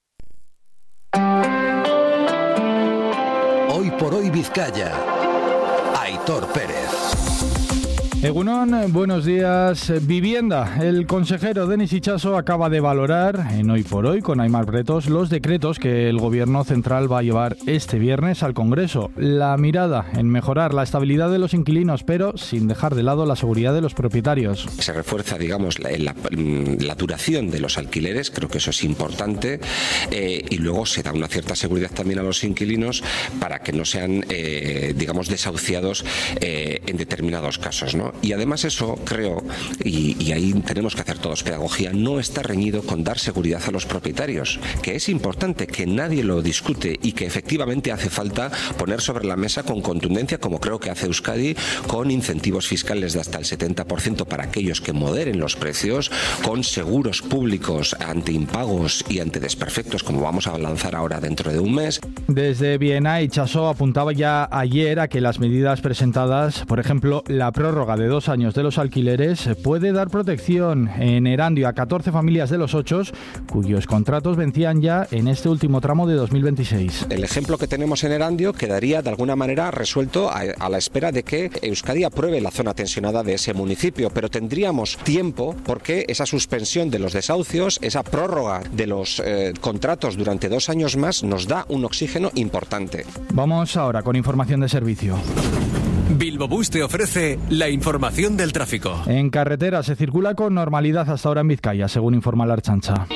Hoy por hoy Vizcaya. Aitor Pérez. Egunon, buenos días. Vivienda. El consejero Denis Itxaso acaba de valorar en Hoy por Hoy con Aimar Bretos los decretos que el Gobierno central va a llevar este viernes al Congreso. La mirada en mejorar la estabilidad de los inquilinos, pero sin dejar de lado la seguridad de los propietarios. Se refuerza, digamos, la duración de los alquileres, creo que eso es importante, y luego se da una cierta seguridad también a los inquilinos para que no sean, digamos, desahuciados en determinados casos, ¿no? Y además eso, creo, y ahí tenemos que hacer todos pedagogía, no está reñido con dar seguridad a los propietarios, que es importante, que nadie lo discute y que efectivamente hace falta poner sobre la mesa con contundencia, como creo que hace Euskadi, con incentivos fiscales de hasta el 70% para aquellos que moderen los precios, con seguros públicos ante impagos y ante desperfectos, como vamos a lanzar ahora dentro de un mes. Desde Viena, Itxaso apuntaba ya ayer a que las medidas presentadas, por ejemplo, la prórroga de 2 años de los alquileres, puede dar protección en Erandio a 14 familias de los 8 cuyos contratos vencían ya en este último tramo de 2026. El ejemplo que tenemos en Erandio quedaría de alguna manera resuelto a la espera de que Euskadi apruebe la zona tensionada de ese municipio, pero tendríamos tiempo porque esa suspensión de los desahucios, esa prórroga de los contratos durante 2 años más nos da un oxígeno importante. Vamos ahora con información de servicio. Bilbobús te ofrece la información del tráfico. En carretera se circula con normalidad hasta ahora en Vizcaya, según informa la Ertzaintza.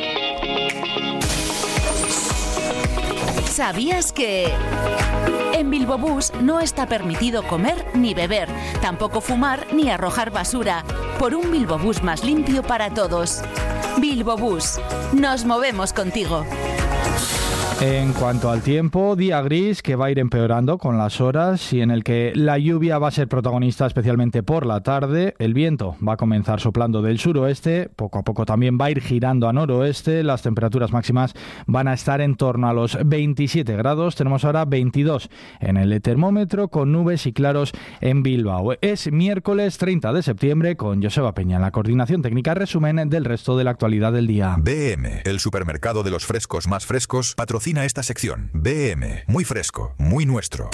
¿Sabías que en Bilbobús no está permitido comer ni beber, tampoco fumar ni arrojar basura? Por un Bilbobús más limpio para todos. Bilbobús, nos movemos contigo. En cuanto al tiempo, día gris que va a ir empeorando con las horas y en el que la lluvia va a ser protagonista especialmente por la tarde. El viento va a comenzar soplando del suroeste, poco a poco también va a ir girando a noroeste. Las temperaturas máximas van a estar en torno a los 27 grados. Tenemos ahora 22 en el termómetro con nubes y claros en Bilbao. Es miércoles 30 de septiembre con Joseba Peña en la coordinación técnica. Resumen del resto de la actualidad del día. BM, el supermercado de los frescos más frescos, patrocina esta sección. BM, muy fresco, muy nuestro.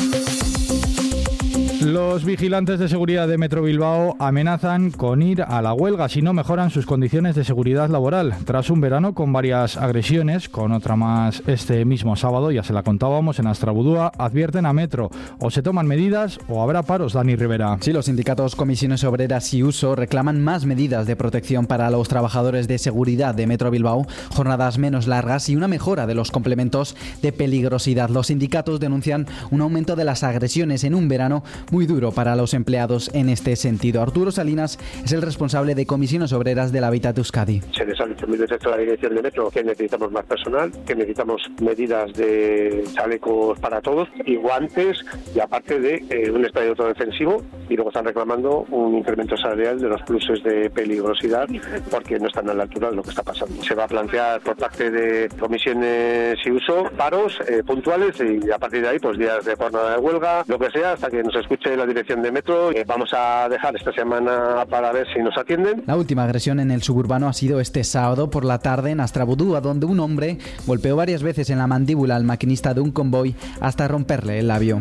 Los vigilantes de seguridad de Metro Bilbao amenazan con ir a la huelga si no mejoran sus condiciones de seguridad laboral. Tras un verano con varias agresiones, con otra más este mismo sábado, ya se la contábamos en Astrabudúa, advierten a Metro, o se toman medidas o habrá paros. Dani Rivera. Sí, los sindicatos Comisiones Obreras y Uso reclaman más medidas de protección para los trabajadores de seguridad de Metro Bilbao, jornadas menos largas y una mejora de los complementos de peligrosidad. Los sindicatos denuncian un aumento de las agresiones en un verano muy duro para los empleados en este sentido. Arturo Salinas es el responsable de Comisiones Obreras del Hábitat de Euskadi. Se les ha dicho mil veces a la dirección de Metro que necesitamos más personal, que necesitamos medidas de chalecos para todos y guantes, y aparte de un estadio autodefensivo, y luego están reclamando un incremento salarial de los pluses de peligrosidad porque no están a la altura de lo que está pasando. Se va a plantear por parte de Comisiones y Uso paros puntuales y a partir de ahí pues días de jornada de huelga, lo que sea, hasta que nos escuche la dirección de Metro. Vamos a dejar esta semana para ver si nos atienden. La última agresión en el suburbano ha sido este sábado por la tarde en Astrabudúa, donde un hombre golpeó varias veces en la mandíbula al maquinista de un convoy hasta romperle el labio.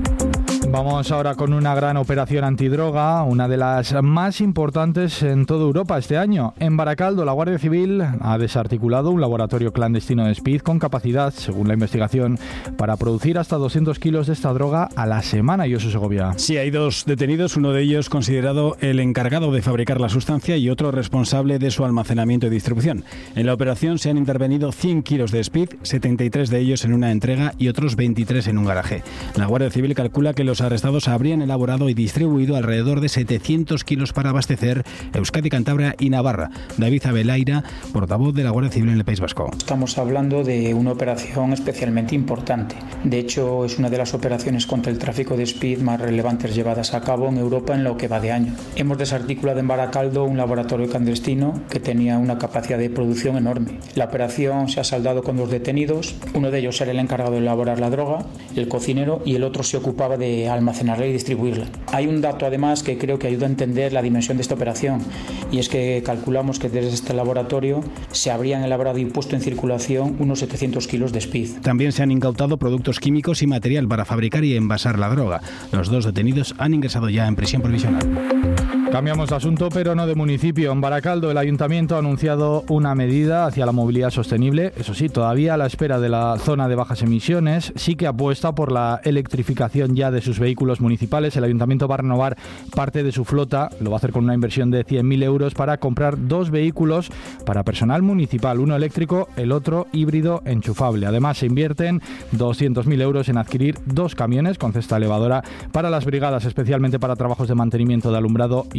Vamos ahora con una gran operación antidroga, una de las más importantes en toda Europa este año. En Baracaldo, la Guardia Civil ha desarticulado un laboratorio clandestino de speed con capacidad, según la investigación, para producir hasta 200 kilos de esta droga a la semana. Josu Segovia. Sí, hay 2 detenidos, uno de ellos considerado el encargado de fabricar la sustancia y otro responsable de su almacenamiento y distribución. En la operación se han intervenido 100 kilos de speed, 73 de ellos en una entrega y otros 23 en un garaje. La Guardia Civil calcula que los arrestados habrían elaborado y distribuido alrededor de 700 kilos para abastecer Euskadi, Cantabria y Navarra. David Abelaira, portavoz de la Guardia Civil en el País Vasco. Estamos hablando de una operación especialmente importante. De hecho, es una de las operaciones contra el tráfico de speed más relevantes llevadas a cabo en Europa en lo que va de año. Hemos desarticulado en Baracaldo un laboratorio clandestino que tenía una capacidad de producción enorme. La operación se ha saldado con 2 detenidos. Uno de ellos era el encargado de elaborar la droga, el cocinero, y el otro se ocupaba de almacenarla y distribuirla. Hay un dato además que creo que ayuda a entender la dimensión de esta operación, y es que calculamos que desde este laboratorio se habrían elaborado y puesto en circulación unos 700 kilos de speed. También se han incautado productos químicos y material para fabricar y envasar la droga. Los 2 detenidos han ingresado ya en prisión provisional. Cambiamos de asunto, pero no de municipio. En Baracaldo, el ayuntamiento ha anunciado una medida hacia la movilidad sostenible. Eso sí, todavía a la espera de la zona de bajas emisiones. Sí que apuesta por la electrificación ya de sus vehículos municipales. El ayuntamiento va a renovar parte de su flota. Lo va a hacer con una inversión de 100.000 euros para comprar 2 vehículos para personal municipal. Uno eléctrico, el otro híbrido enchufable. Además, se invierten 200.000 euros en adquirir 2 camiones con cesta elevadora para las brigadas, especialmente para trabajos de mantenimiento de alumbrado y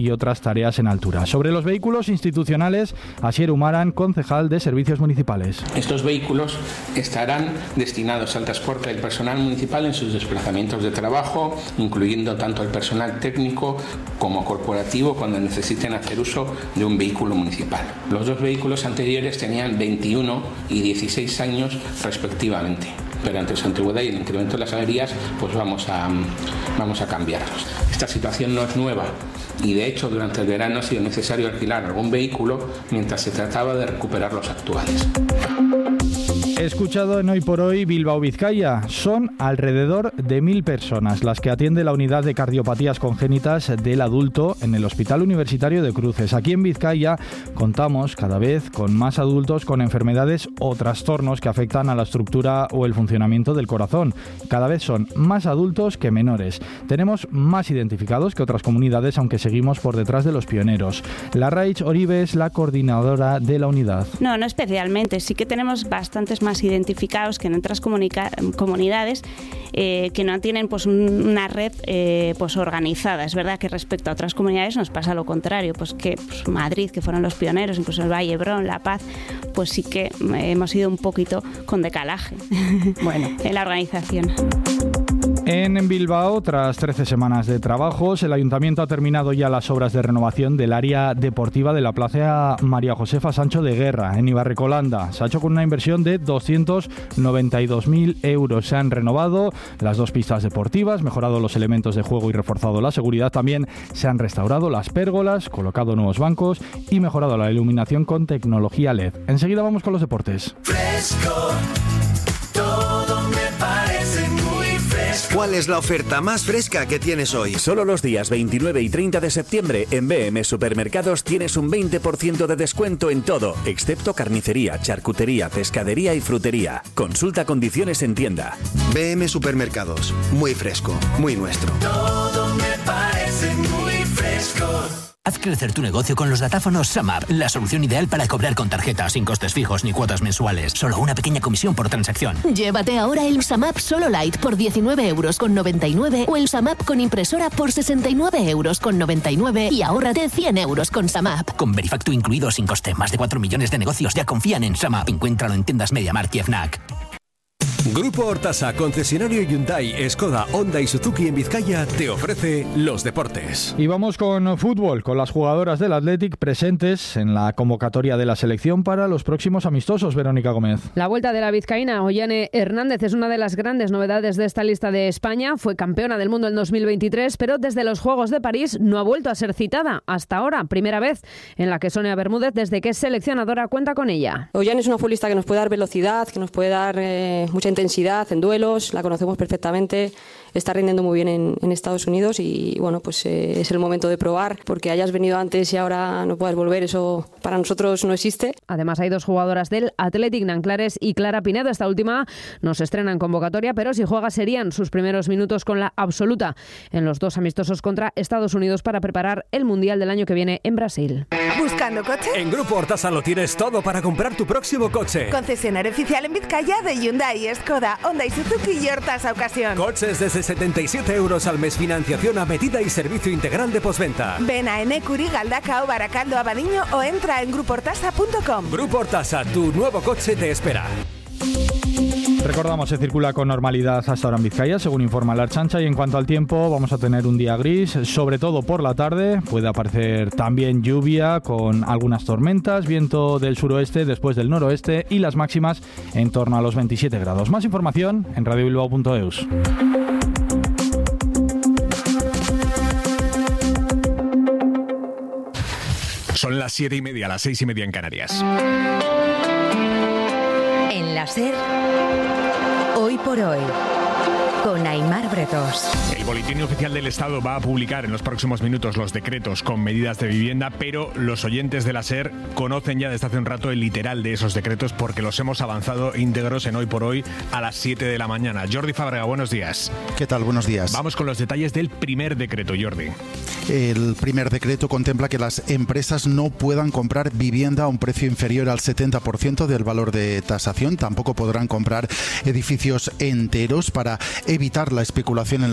y otras tareas en altura. Sobre los vehículos institucionales, Asier Humaran, concejal de Servicios Municipales. Estos vehículos estarán destinados al transporte del personal municipal en sus desplazamientos de trabajo, incluyendo tanto el personal técnico como corporativo cuando necesiten hacer uso de un vehículo municipal. Los dos vehículos anteriores tenían 21 y 16 años respectivamente, pero ante su antigüedad y el incremento de las averías, pues vamos a cambiarlos. Esta situación no es nueva y de hecho durante el verano ha sido necesario alquilar algún vehículo mientras se trataba de recuperar los actuales. He escuchado en Hoy por Hoy Bilbao Vizcaya. Son alrededor de 1.000 personas las que atiende la unidad de cardiopatías congénitas del adulto en el Hospital Universitario de Cruces. Aquí en Vizcaya contamos cada vez con más adultos con enfermedades o trastornos que afectan a la estructura o el funcionamiento del corazón. Cada vez son más adultos que menores. Tenemos más identificados que otras comunidades, aunque seguimos por detrás de los pioneros. Larraich Oribe es la coordinadora de la unidad. No especialmente. Sí que tenemos bastantes más identificados que en otras comunidades que no tienen pues una red pues organizada. Es verdad que respecto a otras comunidades nos pasa lo contrario, pues que Madrid, que fueron los pioneros, incluso el Valle Hebrón, La Paz, pues sí que hemos ido un poquito con decalaje en la organización. En Bilbao, tras 13 semanas de trabajos, el Ayuntamiento ha terminado ya las obras de renovación del área deportiva de la Plaza María Josefa Sancho de Guerra, en Ibarrecolanda. Se ha hecho con una inversión de 292.000 euros. Se han renovado las 2 pistas deportivas, mejorado los elementos de juego y reforzado la seguridad. También se han restaurado las pérgolas, colocado nuevos bancos y mejorado la iluminación con tecnología LED. Enseguida vamos con los deportes. Fresco, todo me parece muy fresco. ¿Cuál es la oferta más fresca que tienes hoy? Solo los días 29 y 30 de septiembre en BM Supermercados tienes un 20% de descuento en todo, excepto carnicería, charcutería, pescadería y frutería. Consulta condiciones en tienda. BM Supermercados, muy fresco, muy nuestro. Todo me parece muy fresco. Haz crecer tu negocio con los datáfonos SumUp, la solución ideal para cobrar con tarjeta sin costes fijos ni cuotas mensuales. Solo una pequeña comisión por transacción. Llévate ahora el SumUp Solo Lite por 19,99 € o el SumUp con impresora por 69,99 € y ahórrate 100 € con SumUp. Con Verifactu incluido sin coste. Más de 4 millones de negocios ya confían en SumUp. Encuéntralo en tiendas MediaMarkt y Fnac. Grupo Hortasa, concesionario Hyundai, Skoda, Honda y Suzuki en Vizcaya, te ofrece los deportes. Y vamos con fútbol, con las jugadoras del Athletic presentes en la convocatoria de la selección para los próximos amistosos. Verónica Gómez. La vuelta de la vizcaína Ollane Hernández es una de las grandes novedades de esta lista de España. Fue campeona del mundo en 2023, pero desde los Juegos de París no ha vuelto a ser citada. Hasta ahora, primera vez en la que Sonia Bermúdez, desde que es seleccionadora, cuenta con ella. Ollane es una futbolista que nos puede dar velocidad, que nos puede dar mucha intensidad en duelos, la conocemos perfectamente, está rindiendo muy bien en Estados Unidos y bueno, pues es el momento de probar, porque hayas venido antes y ahora no puedas volver, eso para nosotros no existe. Además hay 2 jugadoras del Athletic, Nanclares y Clara Pinedo. Esta última no se estrena en convocatoria, pero si juega serían sus primeros minutos con la absoluta en los 2 amistosos contra Estados Unidos para preparar el Mundial del año que viene en Brasil. ¿Buscando coche? En Grupo Hortasa lo tienes todo para comprar tu próximo coche. Concesionario oficial en Vizcaya de Hyundai, Skoda, Honda y Suzuki y Hortasa Ocasión. Coches desde 77 € al mes, financiación a medida y servicio integral de postventa. Ven a Enecuri, Galdacao, Baracaldo, Abadiño o entra en gruportasa.com. Grupo Hortasa, tu nuevo coche te espera. Recordamos, se circula con normalidad hasta ahora en Vizcaya, según informa la Ertzaintza, y en cuanto al tiempo, vamos a tener un día gris, sobre todo por la tarde. Puede aparecer también lluvia con algunas tormentas, viento del suroeste después del noroeste y las máximas en torno a los 27 grados. Más información en radiobilbao.eus. Son las 7:30, las 6:30 en Canarias. En la SER, Hoy por Hoy, con Aimar Bretos. El Boletín Oficial del Estado va a publicar en los próximos minutos los decretos con medidas de vivienda, pero los oyentes de la SER conocen ya desde hace un rato el literal de esos decretos porque los hemos avanzado íntegros en Hoy por Hoy a las 7 de la mañana. Jordi Fábrega, buenos días. ¿Qué tal? Buenos días. Vamos con los detalles del primer decreto, Jordi. El primer decreto contempla que las empresas no puedan comprar vivienda a un precio inferior al 70% del valor de tasación. Tampoco podrán comprar edificios enteros para evitar la especulación en la compra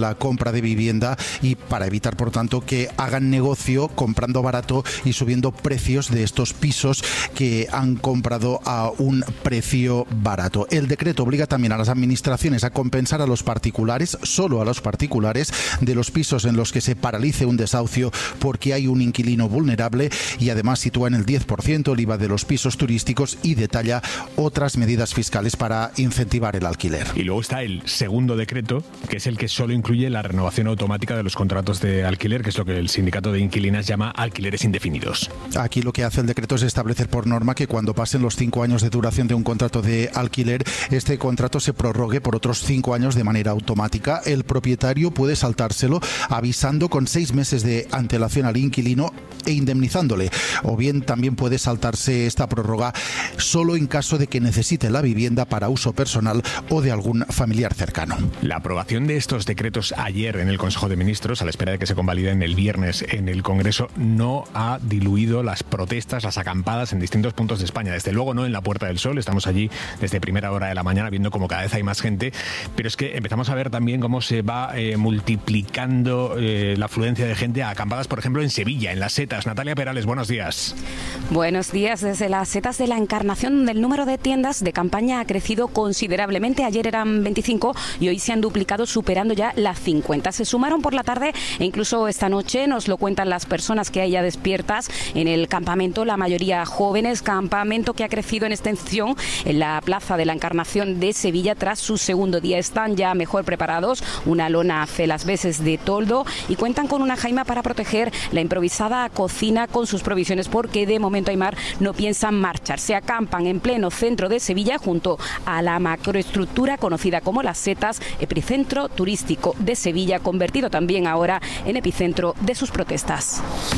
compra de vivienda y para evitar, por tanto, que hagan negocio comprando barato y subiendo precios de estos pisos que han comprado a un precio barato. El decreto obliga también a las administraciones a compensar a los particulares, solo a los particulares, de los pisos en los que se paralice un desahucio porque hay un inquilino vulnerable, y además sitúa en el 10% el IVA de los pisos turísticos y detalla otras medidas fiscales para incentivar el alquiler. Y luego está el segundo decreto, que es el que solo incluye la renovación automática de los contratos de alquiler, que es lo que el sindicato de inquilinas llama alquileres indefinidos. Aquí lo que hace el decreto es establecer por norma que cuando pasen los 5 años de duración de un contrato de alquiler, este contrato se prorrogue por otros 5 años de manera automática. El propietario puede saltárselo avisando con 6 meses de antelación al inquilino e indemnizándole, o bien también puede saltarse esta prórroga solo en caso de que necesite la vivienda para uso personal o de algún familiar cercano. La aprobación de estos decretos ayer en el Consejo de Ministros, a la espera de que se convaliden el viernes en el Congreso, no ha diluido las protestas, las acampadas en distintos puntos de España. Desde luego no en la Puerta del Sol, estamos allí desde primera hora de la mañana viendo como cada vez hay más gente, pero es que empezamos a ver también cómo se va multiplicando la afluencia de gente a acampadas, por ejemplo, en Sevilla, en las Setas. Natalia Perales, buenos días. Buenos días. Desde las Setas de la Encarnación, el número de tiendas de campaña ha crecido considerablemente. Ayer eran 25 y hoy se han duplicado, superando ya las 50. Se sumaron por la tarde e incluso esta noche, nos lo cuentan las personas que hay ya despiertas en el campamento, la mayoría jóvenes, campamento que ha crecido en extensión en la Plaza de la Encarnación de Sevilla tras su segundo día. Están ya mejor preparados, una lona hace las veces de toldo y cuentan con una jaima para proteger la improvisada cocina con sus provisiones, porque de momento, Aimar, no piensan marcharse. Acampan en pleno centro de Sevilla junto a la macroestructura conocida como Las Setas, epicentro turístico de Sevilla, convertido también ahora en epicentro de sus protestas.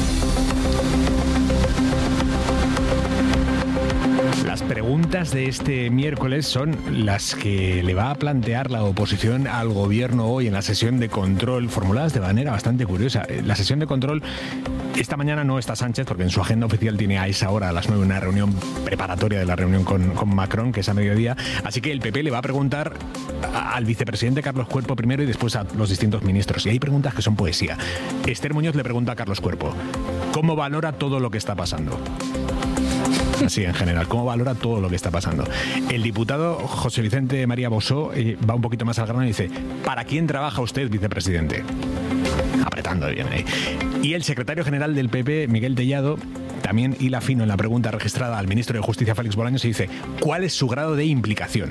Las preguntas de este miércoles son las que le va a plantear la oposición al gobierno hoy en la sesión de control, formuladas de manera bastante curiosa. La sesión de control, esta mañana no está Sánchez, porque en su agenda oficial tiene a esa hora, a las 9, una reunión preparatoria de la reunión con Macron, que es a mediodía. Así que el PP le va a preguntar al vicepresidente Carlos Cuerpo primero y después a los distintos ministros. Y hay preguntas que son poesía. Esther Muñoz le pregunta a Carlos Cuerpo: ¿cómo valora todo lo que está pasando? Así en general, ¿cómo valora todo lo que está pasando? El diputado José Vicente María Bosó va un poquito más al grano y dice: ¿para quién trabaja usted, vicepresidente? Apretando bien ahí. Y el secretario general del PP, Miguel Tellado, también hila fino en la pregunta registrada al ministro de Justicia, Félix Bolaños, y dice: ¿cuál es su grado de implicación?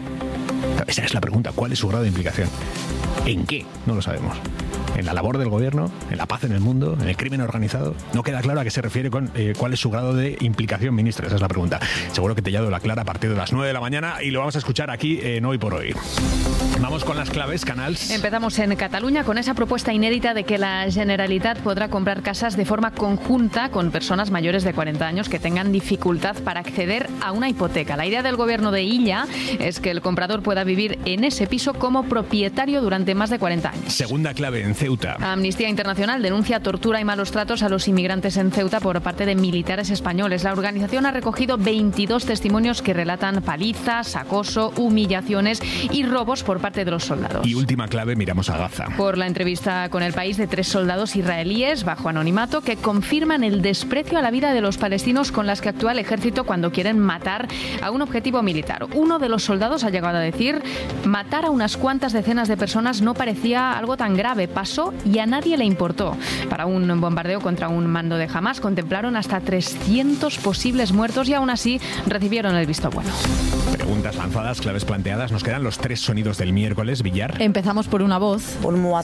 Esa es la pregunta, ¿cuál es su grado de implicación? ¿En qué? No lo sabemos. ¿En la labor del gobierno? ¿En la paz en el mundo? ¿En el crimen organizado? No queda claro a qué se refiere con cuál es su grado de implicación, ministro. Esa es la pregunta. Seguro que Tellado lo aclara a partir de las 9 de la mañana y lo vamos a escuchar aquí en Hoy por Hoy. Vamos con las claves, Canals. Empezamos en Cataluña con esa propuesta inédita de que la Generalitat podrá comprar casas de forma conjunta con personas mayores de 40 años que tengan dificultad para acceder a una hipoteca. La idea del gobierno de Illa es que el comprador pueda vivir en ese piso como propietario durante más de 40 años. Segunda clave en Ceuta. Amnistía Internacional denuncia tortura y malos tratos a los inmigrantes en Ceuta por parte de militares españoles. La organización ha recogido 22 testimonios que relatan palizas, acoso, humillaciones y robos por parte de los soldados. Y última clave, miramos a Gaza. Por la entrevista con El País de 3 soldados israelíes bajo anonimato que confirman el desprecio a la vida de los palestinos con las que actúa el ejército cuando quieren matar a un objetivo militar. Uno de los soldados ha llegado a decir: matar a unas cuantas decenas de personas no parecía algo tan grave, pasó y a nadie le importó. Para un bombardeo contra un mando de Hamás contemplaron hasta 300 posibles muertos y aún así recibieron el visto bueno. Preguntas lanzadas, claves planteadas. Nos quedan los 3 sonidos del miércoles, Villar. Empezamos por una voz.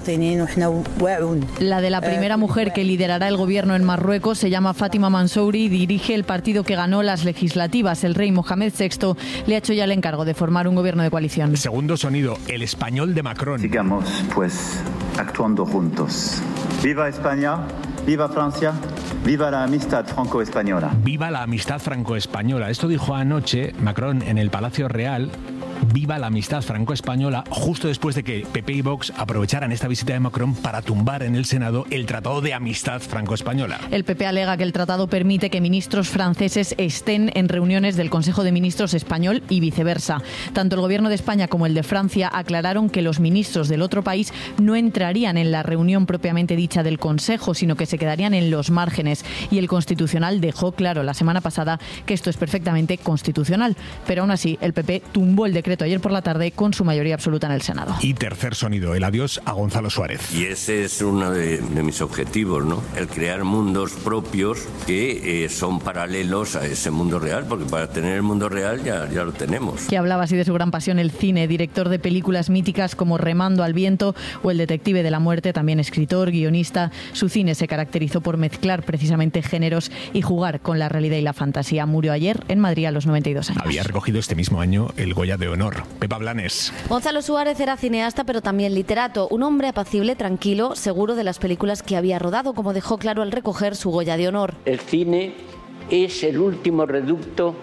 La de la primera mujer que liderará el gobierno en Marruecos. Se llama Fátima Mansouri y dirige el partido que ganó las legislativas. El rey Mohamed VI le ha hecho ya el encargo de formar un gobierno de coalición. Segundo sonido, el español de Macron. Sigamos, pues, actuando juntos. ¡Viva España! ¡Viva Francia! ¡Viva la amistad franco-española! ¡Viva la amistad franco-española! Esto dijo anoche Macron en el Palacio Real, Viva la amistad franco-española, justo después de que PP y Vox aprovecharan esta visita de Macron para tumbar en el Senado el Tratado de Amistad franco-española. El PP alega que el tratado permite que ministros franceses estén en reuniones del Consejo de Ministros español y viceversa. Tanto el Gobierno de España como el de Francia aclararon que los ministros del otro país no entrarían en la reunión propiamente dicha del Consejo, sino que se quedarían en los márgenes. Y el Constitucional dejó claro la semana pasada que esto es perfectamente constitucional. Pero aún así, el PP tumbó el decreto ayer por la tarde con su mayoría absoluta en el Senado. Y tercer sonido, el adiós a Gonzalo Suárez. Y ese es uno de mis objetivos, ¿no? El crear mundos propios que son paralelos a ese mundo real, porque para tener el mundo real ya lo tenemos. Que hablaba así de su gran pasión el cine, director de películas míticas como Remando al viento o El detective de la muerte, también escritor, guionista. Su cine se caracterizó por mezclar precisamente géneros y jugar con la realidad y la fantasía. Murió ayer en Madrid a los 92 años. Había recogido este mismo año el Goya de Honor. Pepa Blanes. Gonzalo Suárez era cineasta, pero también literato. Un hombre apacible, tranquilo, seguro de las películas que había rodado, como dejó claro al recoger su Goya de Honor. El cine es el último reducto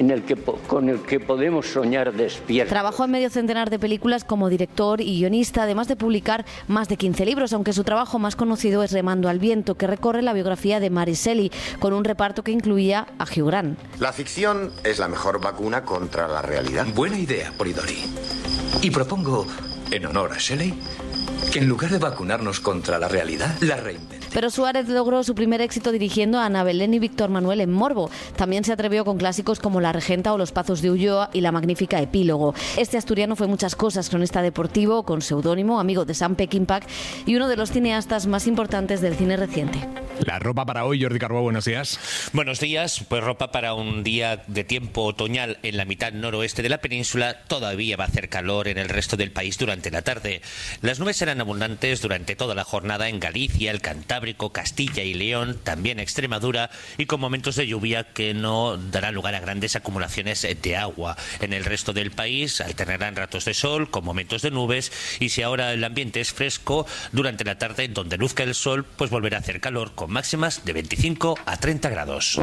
con el que podemos soñar despiertos. Trabajó en medio centenar de películas como director y guionista, además de publicar más de 15 libros, aunque su trabajo más conocido es Remando al viento, que recorre la biografía de Mary Shelley, con un reparto que incluía a Hugh Grant. La ficción es la mejor vacuna contra la realidad. Buena idea, Polidori. Y propongo, en honor a Shelley, que en lugar de vacunarnos contra la realidad, la reinventemos. Pero Suárez logró su primer éxito dirigiendo a Ana Belén y Víctor Manuel en Morbo. También se atrevió con clásicos como La Regenta o Los Pazos de Ulloa y la magnífica Epílogo. Este asturiano fue muchas cosas: cronista deportivo, con seudónimo, amigo de Sam Peckinpah y uno de los cineastas más importantes del cine reciente. La ropa para hoy, Jordi Carbó, buenos días. Buenos días, pues ropa para un día de tiempo otoñal en la mitad noroeste de la península. Todavía va a hacer calor en el resto del país durante la tarde. Las nubes serán abundantes durante toda la jornada en Galicia, el Cantábrico, Castilla y León, también Extremadura, y con momentos de lluvia que no darán lugar a grandes acumulaciones de agua. En el resto del país alternarán ratos de sol con momentos de nubes, y si ahora el ambiente es fresco, durante la tarde, donde luzca el sol, pues volverá a hacer calor con máximas de 25 a 30 grados.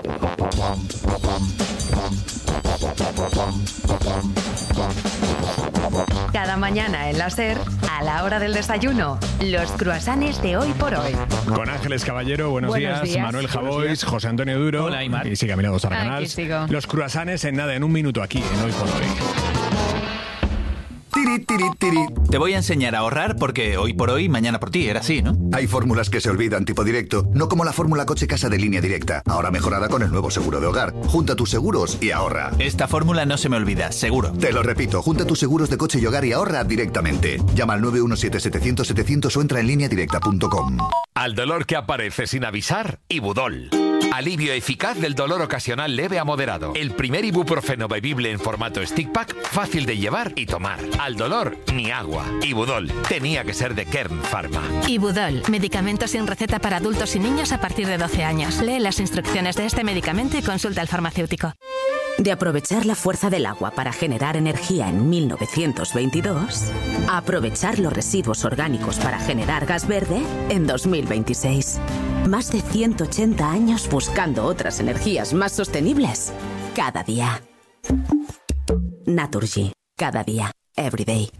Cada mañana en la SER, a la hora del desayuno, los croissants de Hoy por Hoy. Con Ángeles Caballero, buenos días. Manuel Javois, José Antonio Duro. Hola, Aymar. Y sigue mirando a canal. Los croissants en nada, en un minuto aquí en Hoy por Hoy. Tiri, tiri, tiri. Te voy a enseñar a ahorrar porque hoy por hoy, mañana por ti, era así, ¿no? Hay fórmulas que se olvidan tipo directo, no como la fórmula coche casa de Línea Directa, ahora mejorada con el nuevo seguro de hogar. Junta tus seguros y ahorra. Esta fórmula no se me olvida, seguro. Te lo repito, junta tus seguros de coche y hogar y ahorra directamente. Llama al 917-700-700 o entra en lineadirecta.com. Al dolor que aparece sin avisar, Ibudol. Alivio eficaz del dolor ocasional leve a moderado. El primer ibuprofeno bebible en formato stick pack, fácil de llevar y tomar. Al dolor, ni agua. Ibudol. Tenía que ser de Kern Pharma. Ibudol. Medicamento sin receta para adultos y niños a partir de 12 años. Lee las instrucciones de este medicamento y consulta al farmacéutico. De aprovechar la fuerza del agua para generar energía en 1922, a aprovechar los residuos orgánicos para generar gas verde en 2026. Más de 180 años buscando otras energías más sostenibles. Cada día. Naturgy. Cada día. Every day.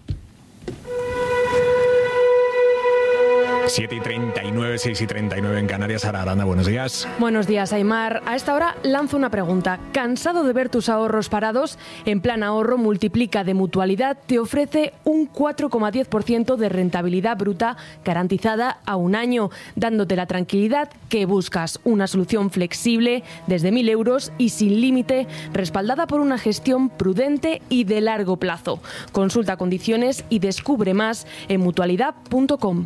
7:39, 6:39 en Canarias. Sara Aranda, buenos días. Buenos días, Aymar. A esta hora lanzo una pregunta. ¿Cansado de ver tus ahorros parados? En Plan Ahorro Multiplica de Mutualidad te ofrece un 4,10% de rentabilidad bruta garantizada a un año, dándote la tranquilidad que buscas. Una solución flexible desde 1.000 euros y sin límite, respaldada por una gestión prudente y de largo plazo. Consulta condiciones y descubre más en mutualidad.com.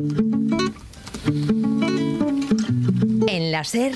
En la SER,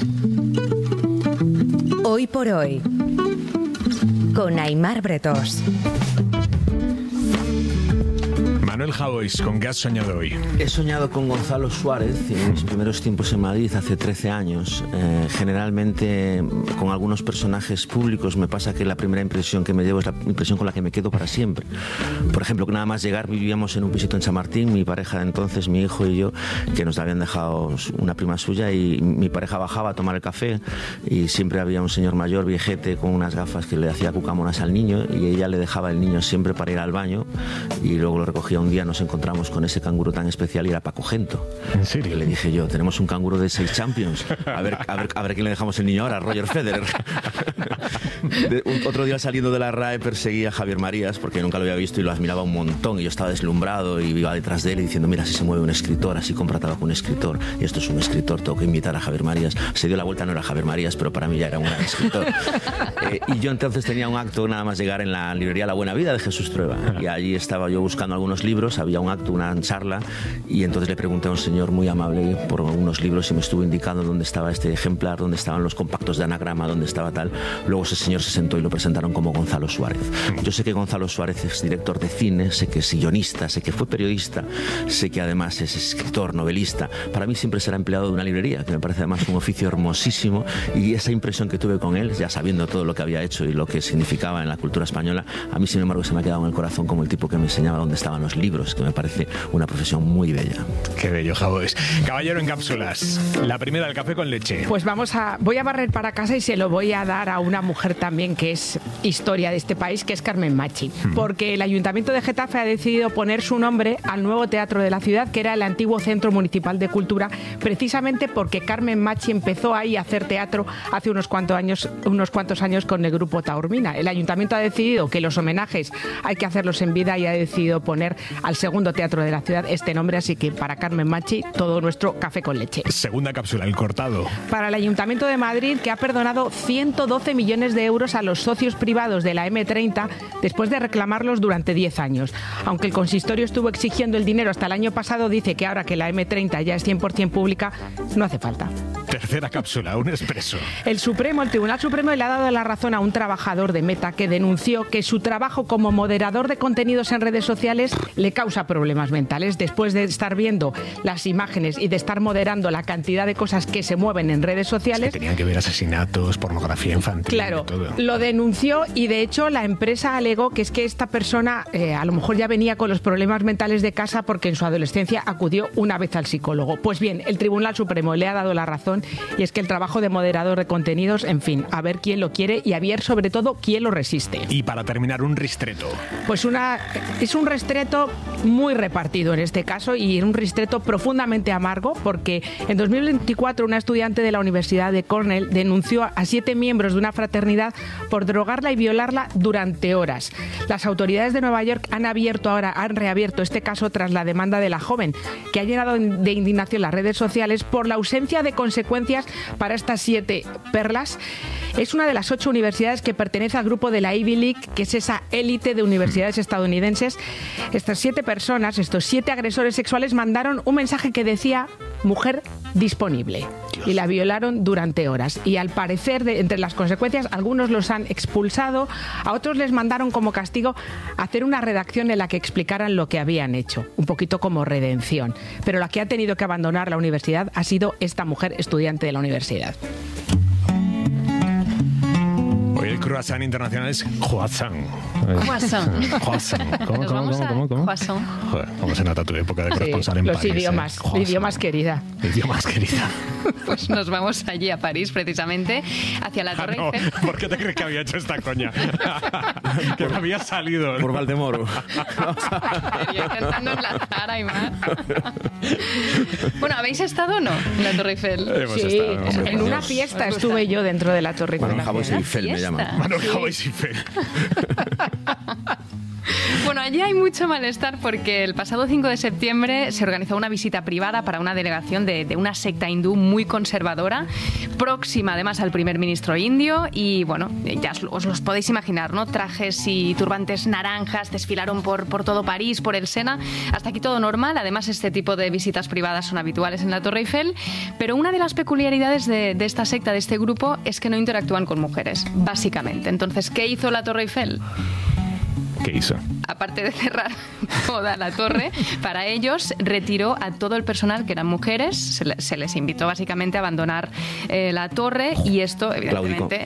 Hoy por Hoy, con Aymar Bretos. Manuel Javois, ¿con qué has soñado hoy? He soñado con Gonzalo Suárez en mis primeros tiempos en Madrid, hace 13 años. Generalmente con algunos personajes públicos me pasa que la primera impresión que me llevo es la impresión con la que me quedo para siempre. Por ejemplo, que nada más llegar vivíamos en un pisito en Chamartín, mi pareja de entonces, mi hijo y yo, que nos habían dejado una prima suya, y mi pareja bajaba a tomar el café y siempre había un señor mayor, viejete, con unas gafas que le hacía cucamonas al niño, y ella le dejaba el niño siempre para ir al baño y luego lo recogía. Un día nos encontramos con ese canguro tan especial y era Paco Gento. ¿En serio? Y le dije yo, tenemos un canguro de 6 Champions, a ver quién le dejamos el niño ahora, Roger Federer. Otro día saliendo de la RAE perseguí a Javier Marías porque nunca lo había visto y lo admiraba un montón, y yo estaba deslumbrado y iba detrás de él y diciendo, mira, si se mueve un escritor, así compra tabaco un escritor, y esto es un escritor, tengo que invitar a Javier Marías. Se dio la vuelta, no era Javier Marías, pero para mí ya era un gran escritor. Y yo entonces tenía un acto nada más llegar en la librería La Buena Vida de Jesús Trueba, y allí estaba yo buscando algunos libros, había un acto, una charla, y entonces le pregunté a un señor muy amable por algunos libros y me estuvo indicando dónde estaba este ejemplar, dónde estaban los compactos de anagrama, dónde estaba tal. Luego ese señor se sentó y lo presentaron como Gonzalo Suárez. Yo sé que Gonzalo Suárez es director de cine, sé que es guionista, sé que fue periodista, sé que además es escritor, novelista. Para mí siempre será empleado de una librería, que me parece además un oficio hermosísimo, y esa impresión que tuve con él, ya sabiendo todo lo que había hecho y lo que significaba en la cultura española, a mí sin embargo se me ha quedado en el corazón como el tipo que me enseñaba dónde estaban los libros, que me parece una profesión muy bella. Qué bello, Javois. Caballero en cápsulas, la primera, el café con leche. Pues voy a barrer para casa y se lo voy a dar a una mujer también que es historia de este país, que es Carmen Machi, porque el Ayuntamiento de Getafe ha decidido poner su nombre al nuevo teatro de la ciudad, que era el antiguo Centro Municipal de Cultura, precisamente porque Carmen Machi empezó ahí a hacer teatro hace unos cuantos años con el grupo Taormina. El Ayuntamiento ha decidido que los homenajes hay que hacerlos en vida y ha decidido poner al segundo teatro de la ciudad este nombre, así que para Carmen Machi todo nuestro café con leche. Segunda cápsula, el cortado. Para el Ayuntamiento de Madrid, que ha perdonado 112 millones de euros a los socios privados de la M30 después de reclamarlos durante 10 años. Aunque el consistorio estuvo exigiendo el dinero hasta el año pasado, dice que ahora que la M30 ya es 100% pública, no hace falta. Tercera cápsula, un expreso. El Tribunal Supremo le ha dado la razón a un trabajador de Meta que denunció que su trabajo como moderador de contenidos en redes sociales le causa problemas mentales. Después de estar viendo las imágenes y de estar moderando la cantidad de cosas que se mueven en redes sociales... Es que tenían que ver asesinatos, pornografía infantil... Claro, todo. Lo denunció y de hecho la empresa alegó que es que esta persona a lo mejor ya venía con los problemas mentales de casa porque en su adolescencia acudió una vez al psicólogo. Pues bien, el Tribunal Supremo le ha dado la razón, y es que el trabajo de moderador de contenidos, en fin, a ver quién lo quiere y a ver sobre todo quién lo resiste. Y para terminar, un ristreto. Pues es un ristreto muy repartido en este caso, y un ristreto profundamente amargo, porque en 2024 una estudiante de la Universidad de Cornell denunció a 7 miembros de una fraternidad por drogarla y violarla durante horas. Las autoridades de Nueva York han reabierto este caso tras la demanda de la joven, que ha llenado de indignación las redes sociales por la ausencia de consecuencias para estas 7 perlas. Es una de las 8 universidades que pertenece al grupo de la Ivy League, que es esa élite de universidades estadounidenses. Estas 7 personas, estos 7 agresores sexuales, mandaron un mensaje que decía mujer disponible. Dios. Y la violaron durante horas. Y al parecer, entre las consecuencias, algunos los han expulsado, a otros les mandaron como castigo hacer una redacción en la que explicaran lo que habían hecho, un poquito como redención. Pero la que ha tenido que abandonar la universidad ha sido esta mujer estudiante de la universidad. Hoy el croissant internacional es croissant. Croissant. ¿Cómo? Croissant. Joder, ¿cómo se nota tu época de corresponsal en los París? idiomas, querida. Idiomas, querida. Pues nos vamos allí a París, precisamente, hacia la Torre Eiffel. ¿Por qué te crees que había hecho esta coña? Que me había salido. Por Valdemoro. Yo intentando enlazar, Aymar. Bueno, ¿habéis estado o no en la Torre Eiffel? Hemos sí, estado, en una fiesta estuve yo dentro de la Torre Eiffel. Manuel Javois Eiffel me llama. Manuel Javois Eiffel. Bueno, allí hay mucho malestar porque el pasado 5 de septiembre se organizó una visita privada para una delegación de una secta hindú muy conservadora, próxima además al primer ministro indio, y bueno, ya os los podéis imaginar, ¿no? Trajes y turbantes naranjas desfilaron por todo París, por el Sena. Hasta aquí todo normal. Además, este tipo de visitas privadas son habituales en la Torre Eiffel, pero una de las peculiaridades de esta secta, de este grupo, es que no interactúan con mujeres, básicamente. Entonces, ¿qué hizo la Torre Eiffel? ¿Qué hizo? Aparte de cerrar toda la torre, para ellos retiró a todo el personal que eran mujeres, se les invitó básicamente a abandonar la torre y esto evidentemente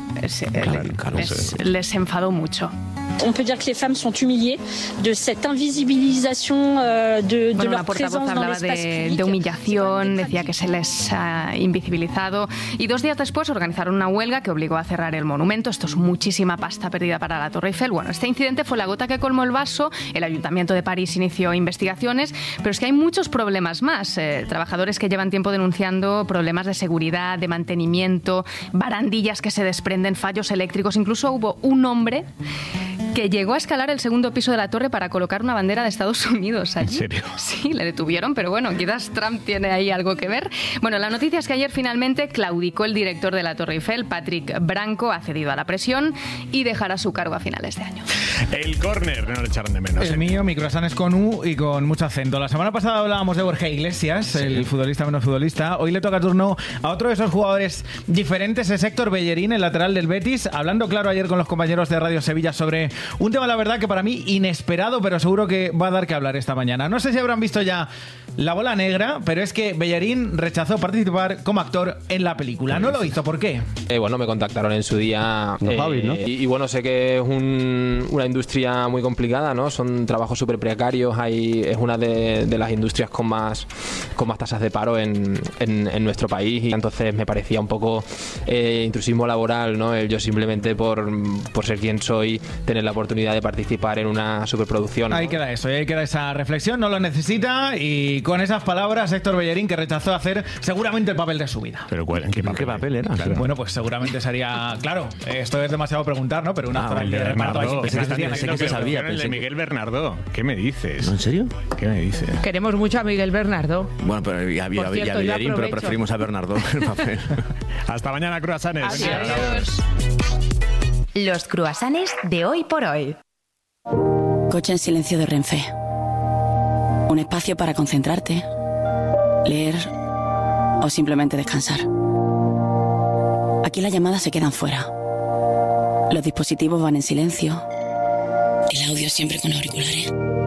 les enfadó mucho. On peut dire que les femmes sont humiliées de cette invisibilisation de leur présence dans l'espace public. De humillación, decía que se les ha invisibilizado y 2 días después organizaron una huelga que obligó a cerrar el monumento. Esto es muchísima pasta perdida para la Torre Eiffel. Bueno, este incidente fue la gota que colmó el vaso. El Ayuntamiento de París inició investigaciones, pero es que hay muchos problemas más. Trabajadores que llevan tiempo denunciando problemas de seguridad, de mantenimiento, barandillas que se desprenden, fallos eléctricos. Incluso hubo un hombre que llegó a escalar el 2.º piso de la torre para colocar una bandera de Estados Unidos allí. ¿En serio? Sí, le detuvieron, pero bueno, quizás Trump tiene ahí algo que ver. Bueno, la noticia es que ayer finalmente claudicó el director de la Torre Eiffel, Patrick Branco, ha cedido a la presión y dejará su cargo a finales de año. El córner, no le echaron de menos. El mío, mi croissant es con U y con mucho acento. La semana pasada hablábamos de Borja Iglesias, el futbolista menos futbolista. Hoy le toca turno a otro de esos jugadores diferentes, es Héctor Bellerín, el lateral del Betis, hablando claro ayer con los compañeros de Radio Sevilla sobre un tema, la verdad, que para mí inesperado, pero seguro que va a dar que hablar esta mañana. No sé si habrán visto ya La Bola Negra, pero es que Bellerín rechazó participar como actor en la película. No lo hizo, ¿por qué? Bueno, me contactaron en su día. Javi, ¿no? Y bueno, sé que es una industria muy complicada, ¿no? Son trabajos súper precarios. Es una de las industrias con más tasas de paro en nuestro país. Y entonces me parecía un poco intrusismo laboral, ¿no? Yo simplemente por ser quien soy, tener la oportunidad de participar en una superproducción, ¿no? Ahí queda eso, ahí queda esa reflexión. No lo necesita y con esas palabras Héctor Bellerín, que rechazó hacer seguramente el papel de su vida. Pero ¿qué papel era? Claro. Bueno, pues seguramente sería... Claro, esto es demasiado preguntar, ¿no? Pero un actor el de Bernardo. Pensé que se sabía. El de Miguel Bernardo. ¿Qué me dices? ¿En serio? ¿Qué me dices? Queremos mucho a Miguel Bernardo. Bueno, pero ya había Bellerín, pero preferimos a Bernardo en el papel. Hasta mañana, croissants. Adiós. Los croissants de Hoy por Hoy. Coche en silencio de Renfe. Un espacio para concentrarte, leer o simplemente descansar. Aquí las llamadas se quedan fuera. Los dispositivos van en silencio. El audio siempre con auriculares.